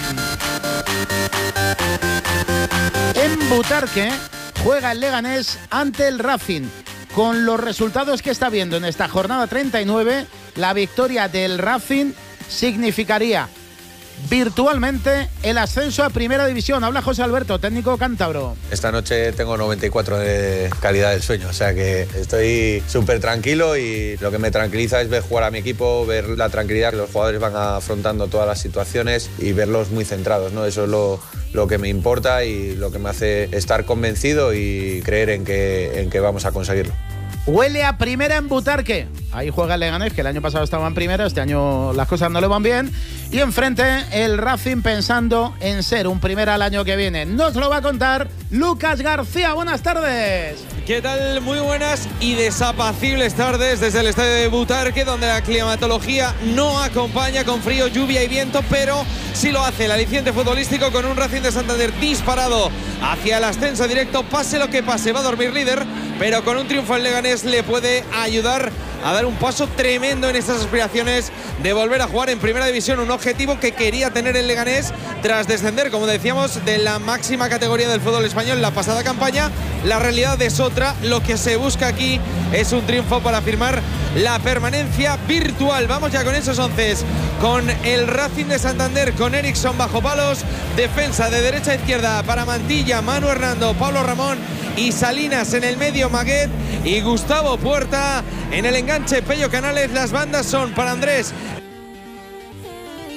En Butarque juega el Leganés ante el Racing. Con los resultados que está viendo en esta jornada 39, la victoria del Racing significaría virtualmente el ascenso a Primera División. Habla José Alberto, técnico cántabro. Esta noche tengo 94 de calidad del sueño, o sea que estoy súper tranquilo, y lo que me tranquiliza es ver jugar a mi equipo, ver la tranquilidad que los jugadores van afrontando todas las situaciones y verlos muy centrados, ¿no? Eso es lo que me importa y lo que me hace estar convencido y creer en que vamos a conseguirlo. Huele a primera en Butarque. Ahí juega el Leganés, que el año pasado estaba en primera, este año las cosas no le van bien. Y enfrente el Racing pensando en ser un primera al año que viene. Nos lo va a contar Lucas García. Buenas tardes. ¿Qué tal? Muy buenas y desapacibles tardes desde el estadio de Butarque, donde la climatología no acompaña con frío, lluvia y viento, pero sí lo hace el aliciente futbolístico, con un Racing de Santander disparado hacia el ascenso directo. Pase lo que pase, va a dormir líder, pero con un triunfo el Leganés le puede ayudar a dar un paso tremendo en estas aspiraciones de volver a jugar en Primera División, un objetivo que quería tener el Leganés tras descender, como decíamos, de la máxima categoría del fútbol español la pasada campaña. La realidad es otra, lo que se busca aquí es un triunfo para firmar la permanencia virtual. Vamos ya con esos 11, con el Racing de Santander, con Eriksson bajo palos, defensa de derecha a izquierda para Mantilla, Manu Hernando, Pablo Ramón y Salinas en el medio, Maguet y Gustavo Puerta en el enganche, Pello Canales. Las bandas son para Andrés.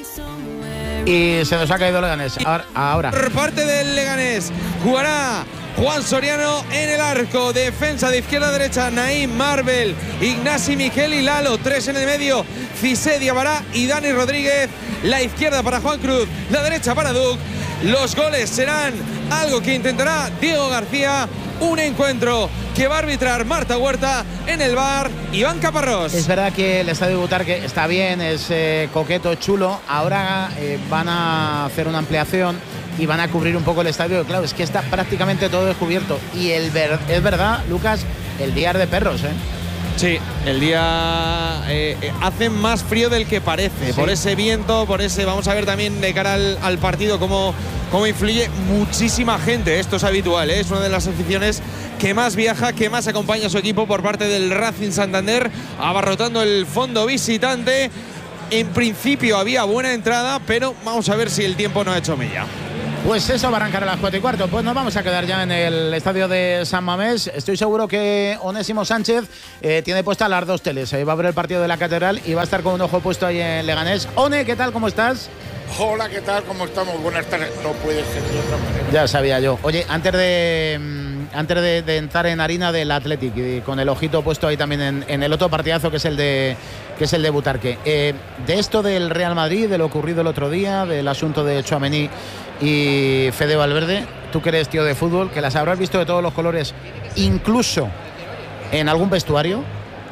Y se nos ha caído Leganés. Ahora. Por parte del Leganés jugará Juan Soriano en el arco. Defensa de izquierda a derecha, Naim, Marvel, Ignasi, Miquel y Lalo. 3 en el medio, Cissé, Diabará y Dani Rodríguez. La izquierda para Juan Cruz, la derecha para Duc. Los goles serán algo que intentará Diego García. Un encuentro que va a arbitrar Marta Huerta, en el VAR Iván Caparrós. Es verdad que el estadio de Butarque está bien, es coqueto, chulo. Ahora van a hacer una ampliación y van a cubrir un poco el estadio. Claro, es que está prácticamente todo descubierto. Y es verdad, Lucas, el día de perros, ¿eh? Sí, el día hace más frío del que parece, sí. Por ese viento, por ese, vamos a ver también de cara al partido cómo influye muchísima gente. Esto es habitual, ¿eh? Es una de las aficiones que más viaja, que más acompaña a su equipo por parte del Racing Santander, abarrotando el fondo visitante. En principio había buena entrada, pero vamos a ver si el tiempo no ha hecho mella. Pues eso va a arrancar a las 4:15. Pues nos vamos a quedar ya en el estadio de San Mamés. Estoy seguro que Onésimo Sánchez tiene puestas las dos teles. Va a ver el partido de la Catedral y va a estar con un ojo puesto ahí en Leganés. One, ¿qué tal? ¿Cómo estás? Hola, ¿qué tal? ¿Cómo estamos? Buenas tardes. No puede ser de otra manera. Ya sabía yo. Oye, antes de entrar en harina del Athletic y con el ojito puesto ahí también en el otro partidazo que es el de Butarque. De esto del Real Madrid, de lo ocurrido el otro día, del asunto de Tchouaméni y Fede Valverde, tú que eres tío de fútbol, que las habrás visto de todos los colores, incluso en algún vestuario.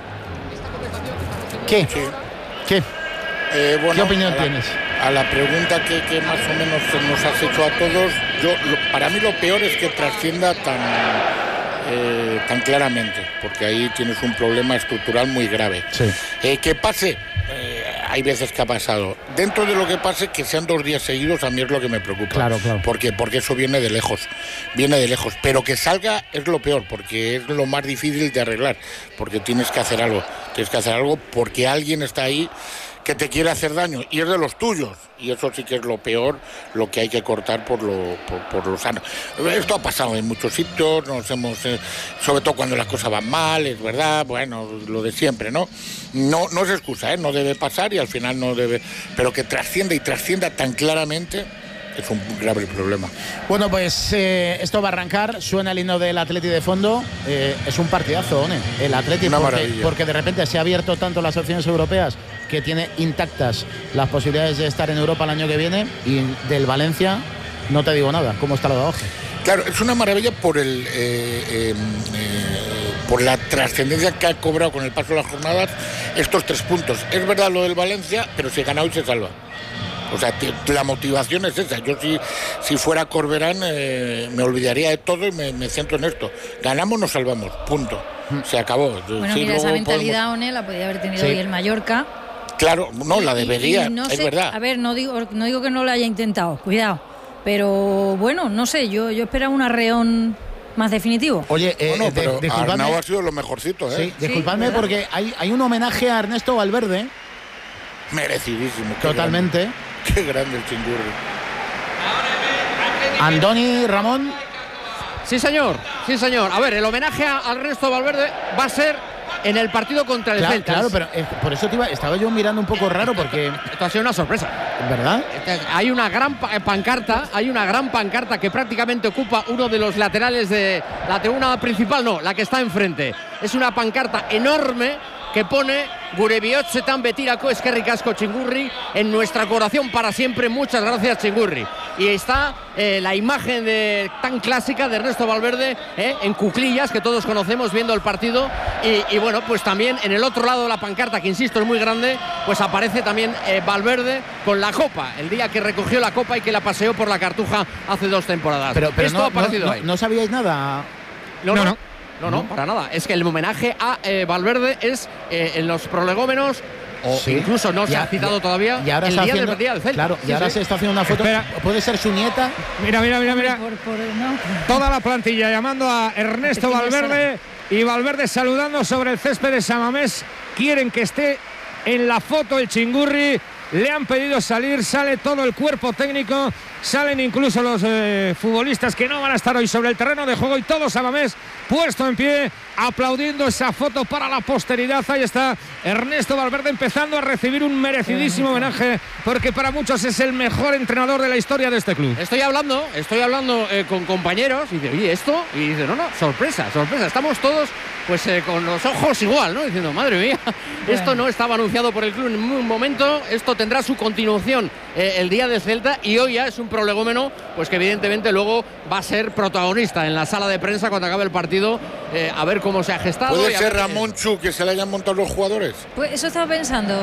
¿Qué? Sí. ¿Qué? Bueno, ¿qué opinión tienes? A la pregunta que más o menos nos has hecho a todos, para mí lo peor es que trascienda tan claramente, porque ahí tienes un problema estructural muy grave. Sí. Que pase, hay veces que ha pasado. Dentro de lo que pase, que sean 2 días seguidos, a mí es lo que me preocupa. Claro. Porque eso viene de lejos. Pero que salga es lo peor, porque es lo más difícil de arreglar, porque tienes que hacer algo. Porque alguien está ahí que te quiere hacer daño y es de los tuyos, y eso sí que es lo peor, lo que hay que cortar por lo sano. Esto ha pasado en muchos sitios, sobre todo cuando las cosas van mal, es verdad, bueno, lo de siempre, ¿no? No es excusa, no debe pasar y al final no debe, pero que trascienda tan claramente es un grave problema. Bueno, pues esto va a arrancar, suena el himno del Atleti de fondo, es un partidazo, ¿no? El Atleti, porque de repente se ha abierto tanto las opciones europeas que tiene intactas las posibilidades de estar en Europa el año que viene, y del Valencia no te digo nada, ¿cómo está lo de Oje? Claro, es una maravilla por la trascendencia que ha cobrado con el paso de las jornadas estos 3 puntos. Es verdad lo del Valencia, pero si gana hoy se salva. O sea, la motivación es esa. Yo si fuera Corberán me olvidaría de todo y me centro en esto. Ganamos, nos salvamos, punto. Se acabó. Bueno, mira, esa mentalidad, One, la podía haber tenido hoy el Mallorca. Claro, no, la debería, es verdad. A ver, no digo que no lo haya intentado, cuidado. Pero bueno, no sé, yo esperaba un arreón más definitivo. Oye, pero Arnau ha sido lo mejorcito, ¿eh? Sí, disculpadme, sí, porque hay un homenaje a Ernesto Valverde. Merecidísimo. Totalmente. Qué grande el Chingurri. Andoni, Ramón. Sí, señor. A ver, el homenaje a Ernesto Valverde va a ser en el partido contra el Celta. Claro, pero por eso estaba yo mirando un poco raro, porque esto ha sido una sorpresa. ¿Verdad? Hay una gran pancarta que prácticamente ocupa uno de los laterales de la tribuna principal, no, la que está enfrente. Es una pancarta enorme que pone Gure bihotzetan betirako eskerrik asko Chingurri, en nuestra corazón para siempre, muchas gracias Chingurri. Y está la imagen tan clásica de Ernesto Valverde en cuclillas, que todos conocemos viendo el partido, y bueno, pues también en el otro lado de la pancarta, que insisto es muy grande, pues aparece también Valverde con la copa, el día que recogió la copa y que la paseó por la Cartuja hace 2 temporadas. Pero esto ha aparecido ahí. ¿No sabíais nada? No, para nada. Es que el homenaje a Valverde es en los prolegómenos, o sí, incluso no se ha citado todavía y ahora el día del Día del Celta. Claro, y ahora se está haciendo una foto. Espera. ¿Puede ser su nieta? Mira. Toda la plantilla llamando a Ernesto Valverde, y Valverde saludando sobre el césped de San Mamés. Quieren que esté en la foto el Chingurri. Le han pedido salir, sale todo el cuerpo técnico salen incluso los futbolistas que no van a estar hoy sobre el terreno de juego y todo Samamés puesto en pie, aplaudiendo esa foto para la posteridad. Ahí está Ernesto Valverde empezando a recibir un merecidísimo homenaje, porque para muchos es el mejor entrenador de la historia de este club. Estoy hablando con compañeros y dice, oye, ¿esto? Y dice, no, sorpresa, estamos todos pues con los ojos igual, ¿no? Diciendo, madre mía, esto no estaba anunciado por el club en ningún momento, esto tendrá su continuación el día de Celta, y hoy ya es un prolegómeno pues que evidentemente luego va a ser protagonista en la sala de prensa cuando acabe el partido, a ver cómo se ha gestado. ¿Puede ser Ramón Chu que se le hayan montado los jugadores? Pues eso estaba pensando.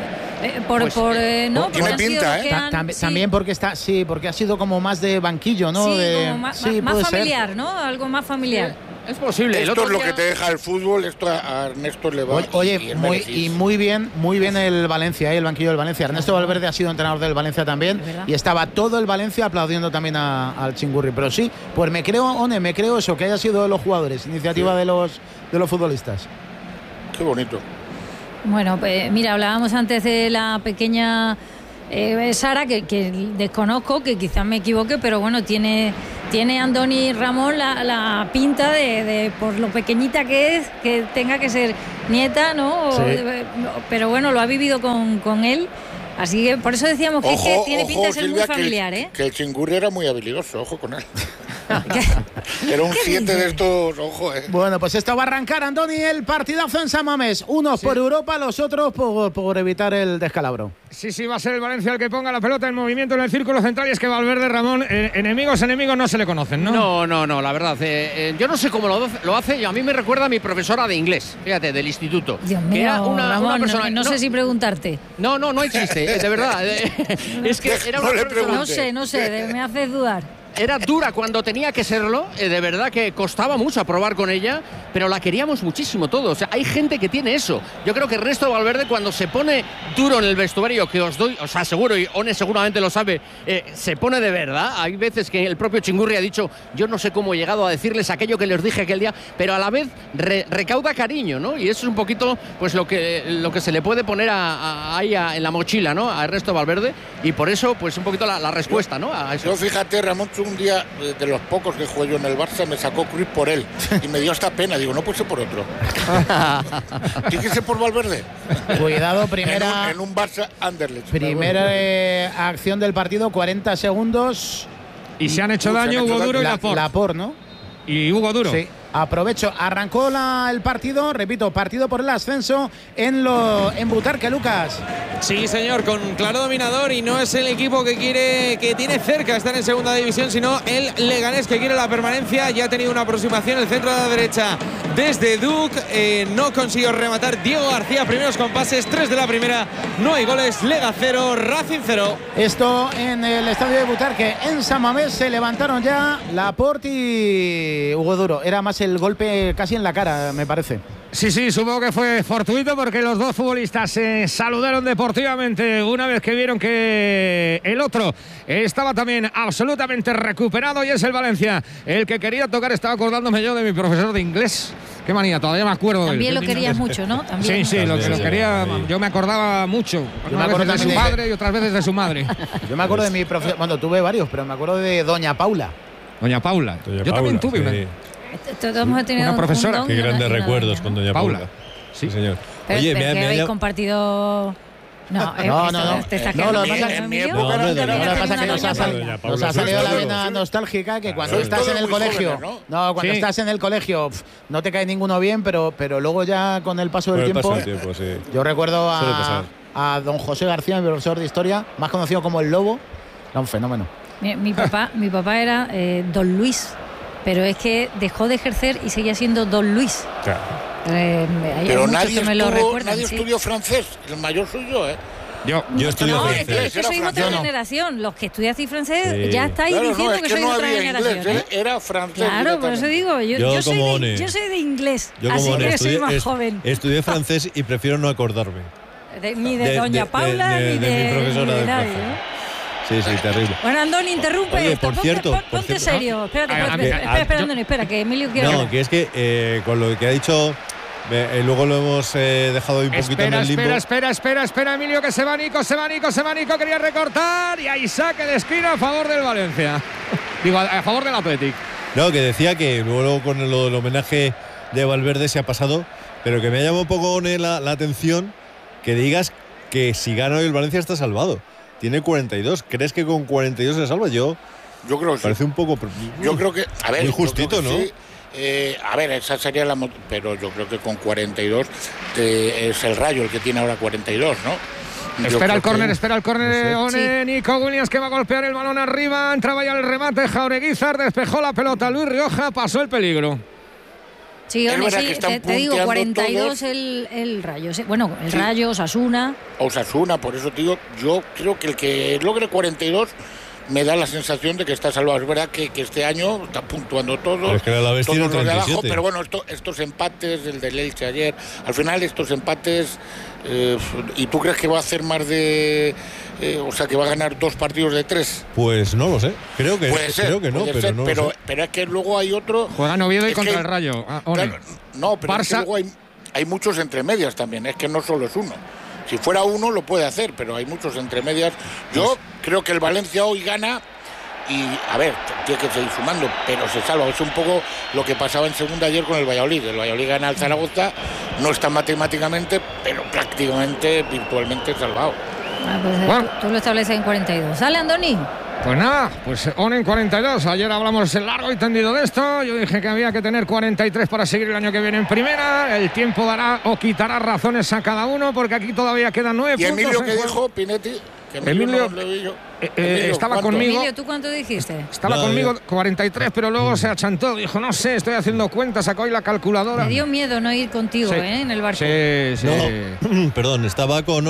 Tiene pinta, ¿eh? También porque porque ha sido como más de banquillo, ¿no? Sí, como más familiar, ser, ¿no? Algo más familiar. Es posible. Esto es lo que te deja el fútbol, esto a Ernesto le va. Oye, muy bien el Valencia, el banquillo del Valencia. Ernesto Valverde ha sido entrenador del Valencia también y estaba todo el Valencia aplaudiendo también al Chingurri. Pero sí, pues me creo eso, que haya sido de los jugadores, iniciativa de los futbolistas. Qué bonito. Bueno, pues mira, hablábamos antes de la pequeña Sara, que desconozco, que quizás me equivoque, pero bueno, tiene Andoni Ramón la pinta de por lo pequeñita que es, que tenga que ser nieta, ¿no? Sí. Pero bueno, lo ha vivido con él. Así que por eso decíamos que, ojo, tiene pinta de ser Silvia, muy familiar, ¿eh? Que el Chingurri era muy habilidoso, ojo con él. Era un 7 de estos, ojo, Bueno, pues esto va a arrancar, Andoni, el partidazo en San Mamés. Unos por Europa, los otros por evitar el descalabro. Sí, va a ser el Valencia el que ponga la pelota en movimiento en el círculo central, y es que Valverde, Ramón, enemigos no se le conocen, ¿no? No, la verdad. Yo no sé cómo lo hace, a mí me recuerda a mi profesora de inglés, fíjate, del instituto. Dios mío, que era Ramón, una persona, no sé si preguntarte. No hay chiste, de verdad. Es que era una persona, No sé, me haces dudar. Era dura cuando tenía que serlo, de verdad que costaba mucho probar con ella, pero la queríamos muchísimo todos. O sea, hay gente que tiene eso. Yo creo que Ernesto Valverde, cuando se pone duro en el vestuario, que os aseguro, y One seguramente lo sabe, se pone de verdad. Hay veces que el propio Chingurri ha dicho, yo no sé cómo he llegado a decirles aquello que les dije aquel día, pero a la vez recauda cariño, ¿no? Y eso es un poquito pues lo que se le puede poner ahí en la mochila, ¿no? A Ernesto Valverde, y por eso pues un poquito la respuesta, ¿no? A eso. Yo fíjate, Ramón, un día de los pocos que jugué yo en el Barça me sacó Cruz por él y me dio hasta pena, digo, no puede ser por otro. Tiene que ser por Valverde. Cuidado, primera en un Barça Anderlecht. Primera acción del partido, 40 segundos. Y se han hecho daño Hugo Duro y Laporte, ¿no? Y Hugo Duro. Sí. Aprovecho, arrancó el partido, repito, partido por el ascenso en Butarque, Lucas. Sí, señor, con claro dominador, y no es el equipo que tiene cerca estar en segunda división, sino el Leganés, que quiere la permanencia. Ya ha tenido una aproximación el centro de la derecha desde Duc, no consiguió rematar Diego García, primeros compases, 3 de la primera, no hay goles, Lega 0, Racing 0. Esto en el estadio de Butarque, en San Mamés, se levantaron ya Laporte y Hugo Duro. Era más el golpe casi en la cara, me parece. Sí, supongo que fue fortuito, porque los dos futbolistas se saludaron deportivamente una vez que vieron que el otro estaba también absolutamente recuperado, y es el Valencia el que quería tocar. Estaba acordándome yo de mi profesor de inglés. Qué manía, todavía me acuerdo. También lo querías mucho, ¿no? También. Sí, lo quería. Yo me acordaba mucho. Unas veces de su padre y otras veces de su madre. Yo me acuerdo de mi profesor, bueno, tuve varios, pero me acuerdo de Doña Paula. Yo también tuve una. Todos tenido una profesora. Qué grandes recuerdos con Doña Paula. Sí, señor. Oye, me habéis compartido. No, lo que pasa es que nos ha salido la vena nostálgica, que cuando estás en el colegio, estás en el colegio no te cae ninguno bien, pero luego ya con el paso del tiempo, yo recuerdo a don José García, mi profesor de historia, más conocido como el Lobo, era un fenómeno. Mi papá era don Luis, pero es que dejó de ejercer y seguía siendo don Luis. Claro. Pero nadie estudió francés, el mayor soy yo, ¿eh? Yo estudio francés. Es que sois otra generación. Los que estudiasteis francés ya estáis diciendo que sois otra generación. Inglés, era francés. Claro, por eso digo, yo soy de inglés, así que soy más joven. Estudié francés y prefiero no acordarme. Ni de Doña Paula, ni de mi profesora de nadie. Sí, terrible. Bueno, Andoni, interrumpe. Oye, esto. por cierto, Ponte serio. Espera, Andoni, espera, que Emilio quiere hablar. No, que es que con lo que ha dicho Luego lo hemos dejado un poquito en el limbo. Espera, Emilio, que se va Nico, quería recortar y hay saque de esquina a favor del Valencia. Digo, a favor del Athletic. No, que decía que luego con el homenaje de Valverde se ha pasado, pero que me ha llamado un poco la atención que digas que si gana hoy el Valencia está salvado. Tiene 42. ¿Crees que con 42 se salva? Yo creo que parece un poco. Yo creo que, a ver, muy justito, ¿no? Sí. A ver, esa sería la. Pero yo creo que con 42 es el Rayo el que tiene ahora 42, ¿no? Espera el córner, One, Nico Williams, que va a golpear el balón arriba. Entraba ya el remate, Jaureguizar despejó la pelota, Luis Rioja pasó el peligro. Sí, One, sí, te digo, 42 el Rayo. Bueno, el Rayo, Osasuna, por eso te digo, yo creo que el que logre 42 me da la sensación de que está salvado. Es verdad que este año está puntuando todos, es que la todos los de abajo, pero bueno, estos empates, el del Elche ayer, al final estos empates, ¿y tú crees que va a hacer más de... o sea, que va a ganar 2 partidos de 3? Pues no lo sé, creo que no, pero es que luego hay otro... Juegan Oviedo y contra el Rayo. Claro, no, pero es que luego hay muchos entre medias también, es que no solo es uno. Si fuera uno lo puede hacer, pero hay muchos entre medias. Yo creo que el Valencia hoy gana y, a ver, tiene que seguir sumando, pero se salva. Es un poco lo que pasaba en segunda ayer con el Valladolid. El Valladolid gana al Zaragoza, no está matemáticamente, pero prácticamente, virtualmente salvado. Pues tú lo estableces en 42. ¿Sale, Andoni? Pues nada, pues en 42. Ayer hablamos largo y tendido de esto. Yo dije que había que tener 43 para seguir el año que viene en primera. El tiempo dará o quitará razones a cada uno, porque aquí todavía quedan 9 puntos. ¿Y Emilio qué dijo, Pinetti? Emilio estaba conmigo. Emilio, ¿tú cuánto dijiste? Estaba conmigo 43, pero luego se achantó. Dijo, no sé, estoy haciendo cuentas, sacó ahí la calculadora. Me dio miedo no ir contigo, en el barco. Sí. No, perdón, estaba con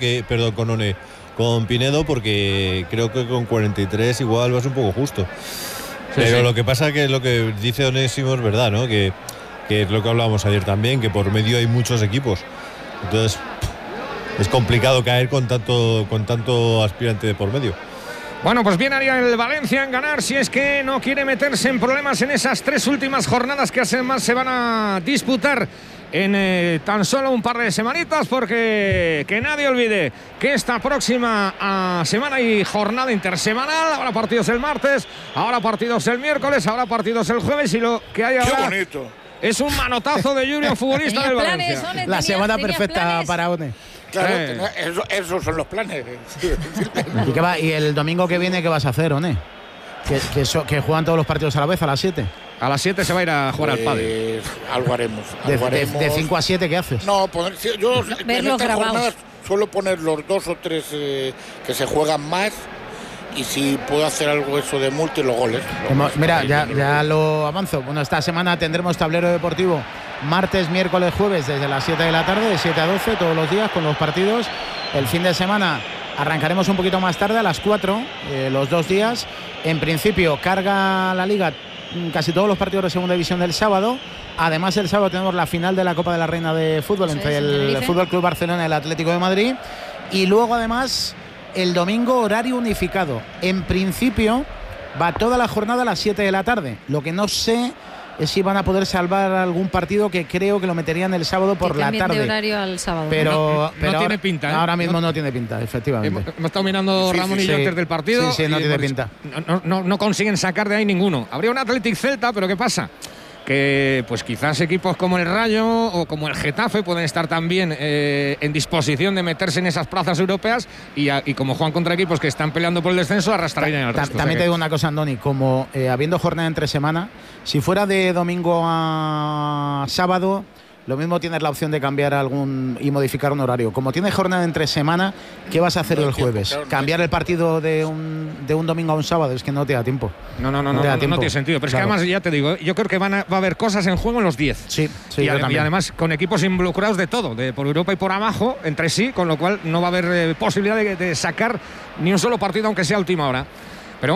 Pinedo, porque creo que con 43 igual vas un poco justo. Pero lo que pasa que lo que dice Onésimo es verdad, ¿no? Que es lo que hablábamos ayer también, que por medio hay muchos equipos. Entonces es complicado caer con tanto aspirante de por medio. Bueno, pues bien haría el Valencia en ganar si es que no quiere meterse en problemas en esas 3 últimas jornadas que además se van a disputar en tan solo un par de semanitas, porque que nadie olvide que esta próxima semana hay jornada intersemanal. Habrá partidos el martes, habrá partidos el miércoles, habrá partidos el jueves, y lo que hay ahora es un manotazo de lluvia futbolista del Valencia. La semana perfecta para One. Claro, esos son los planes. ¿Y el domingo que viene qué vas a hacer, One? Que juegan todos los partidos a la vez, a las 7. A las 7 se va a ir a jugar al pádel. Algo haremos. De 5 a 7, ¿qué haces? No, yo en estas jornadas suelo poner los 2 o 3 que se juegan más, y si puedo hacer algo eso de multi, los goles. Mira, ya lo avanzo. Bueno, esta semana tendremos tablero deportivo martes, miércoles, jueves desde las 7 de la tarde, de 7 a 12 todos los días con los partidos. El fin de semana arrancaremos un poquito más tarde, a las 4, los 2 días. En principio carga la Liga casi todos los partidos de segunda división del sábado. Además, el sábado tenemos la final de la Copa de la Reina de Fútbol entre el Fútbol Club Barcelona y el Atlético de Madrid. Y luego, además, el domingo horario unificado. En principio va toda la jornada a las 7 de la tarde. Lo que no sé es si van a poder salvar algún partido, que creo que lo meterían el sábado por la tarde. De horario al sábado. Pero no tiene pinta. Ahora mismo no tiene pinta, efectivamente. Hemos estado mirando Ramón y yo antes del partido. Sí, no tiene pinta. No consiguen sacar de ahí ninguno. Habría un Athletic Celta, pero ¿qué pasa? Que pues quizás equipos como el Rayo o como el Getafe pueden estar también en disposición de meterse en esas plazas europeas, y como juegan contra equipos que están peleando por el descenso, arrastrarían al resto. También te digo una cosa, Andoni, como habiendo jornada entre semana, si fuera de domingo a sábado, lo mismo tienes la opción de cambiar y modificar un horario. Como tienes jornada entre semana, ¿qué vas a hacer el jueves? ¿Cambiar el partido de un domingo a un sábado? Es que no te da tiempo. No tiene sentido. Pero es que además, ya te digo, yo creo que va a haber cosas en juego en los 10. Sí, y además con equipos involucrados de todo, por Europa y por abajo, entre sí, con lo cual no va a haber posibilidad de sacar ni un solo partido, aunque sea a última hora. Pero bueno,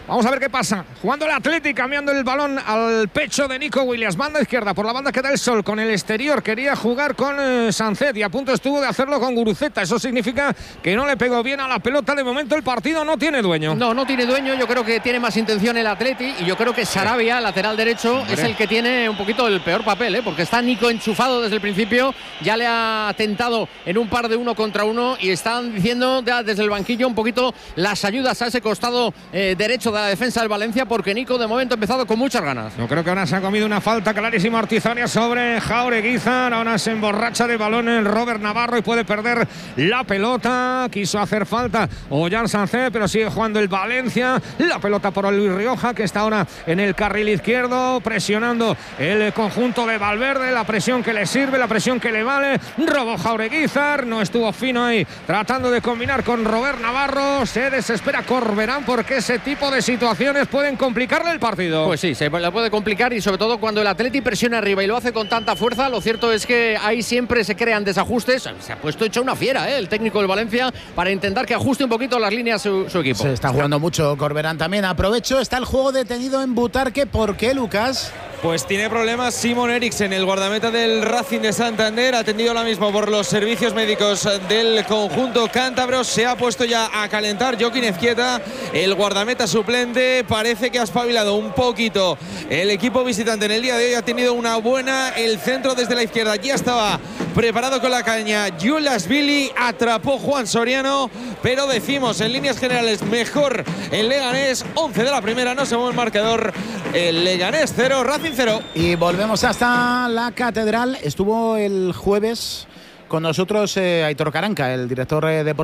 Vamos a ver qué pasa. Jugando el Athletic, cambiando el balón al pecho de Nico Williams. Banda izquierda, por la banda que da el Sol, con el exterior. Quería jugar con Sancet y a punto estuvo de hacerlo con Guruceta. Eso significa que no le pegó bien a la pelota. De momento el partido no tiene dueño. No tiene dueño. Yo creo que tiene más intención el Athletic y yo creo que Sarabia, lateral derecho, es el que tiene un poquito el peor papel, porque está Nico enchufado desde el principio. Ya le ha tentado en un par de 1 contra 1 y están diciendo desde el banquillo un poquito las ayudas a ese costado derecho de la defensa del Valencia, porque Nico de momento ha empezado con muchas ganas. Yo creo que ahora se ha comido una falta clarísima Ortizonia sobre Jaureguizar. Ahora se emborracha de balón el Robert Navarro y puede perder la pelota. Quiso hacer falta Ollán Sancet, pero sigue jugando el Valencia. La pelota por Luis Rioja, que está ahora en el carril izquierdo, presionando el conjunto de Valverde. La presión que le sirve, la presión que le vale. Robó Jaureguizar, no estuvo fino ahí, tratando de combinar con Robert Navarro. Se desespera Corberán porque ese tipo de situaciones pueden complicarle el partido. Pues sí, se la puede complicar, y sobre todo cuando el Atleti presiona arriba y lo hace con tanta fuerza. Lo cierto es que ahí siempre se crean desajustes. Se ha puesto hecho una fiera, el técnico del Valencia, para intentar que ajuste un poquito las líneas su equipo. Se está jugando mucho Corberán también. Aprovecho, está el juego detenido en Butarque. ¿Por qué, Lucas? Pues tiene problemas Simon Eriksen, el guardameta del Racing de Santander, atendido ahora mismo por los servicios médicos del conjunto cántabro. Se ha puesto ya a calentar Joaquín Ezquieta, el guardameta suplente. Parece que ha espabilado un poquito el equipo visitante en el día de hoy. Ha tenido una buena, el centro desde la izquierda ya estaba preparado con la caña Julas Billy, atrapó Juan Soriano, pero decimos en líneas generales mejor el Leganés. 11 de la primera, no se mueve el marcador. El Leganés 0, Racing 0. Y volvemos hasta la Catedral. Estuvo el jueves con nosotros Aitor Caranca, el director deportivo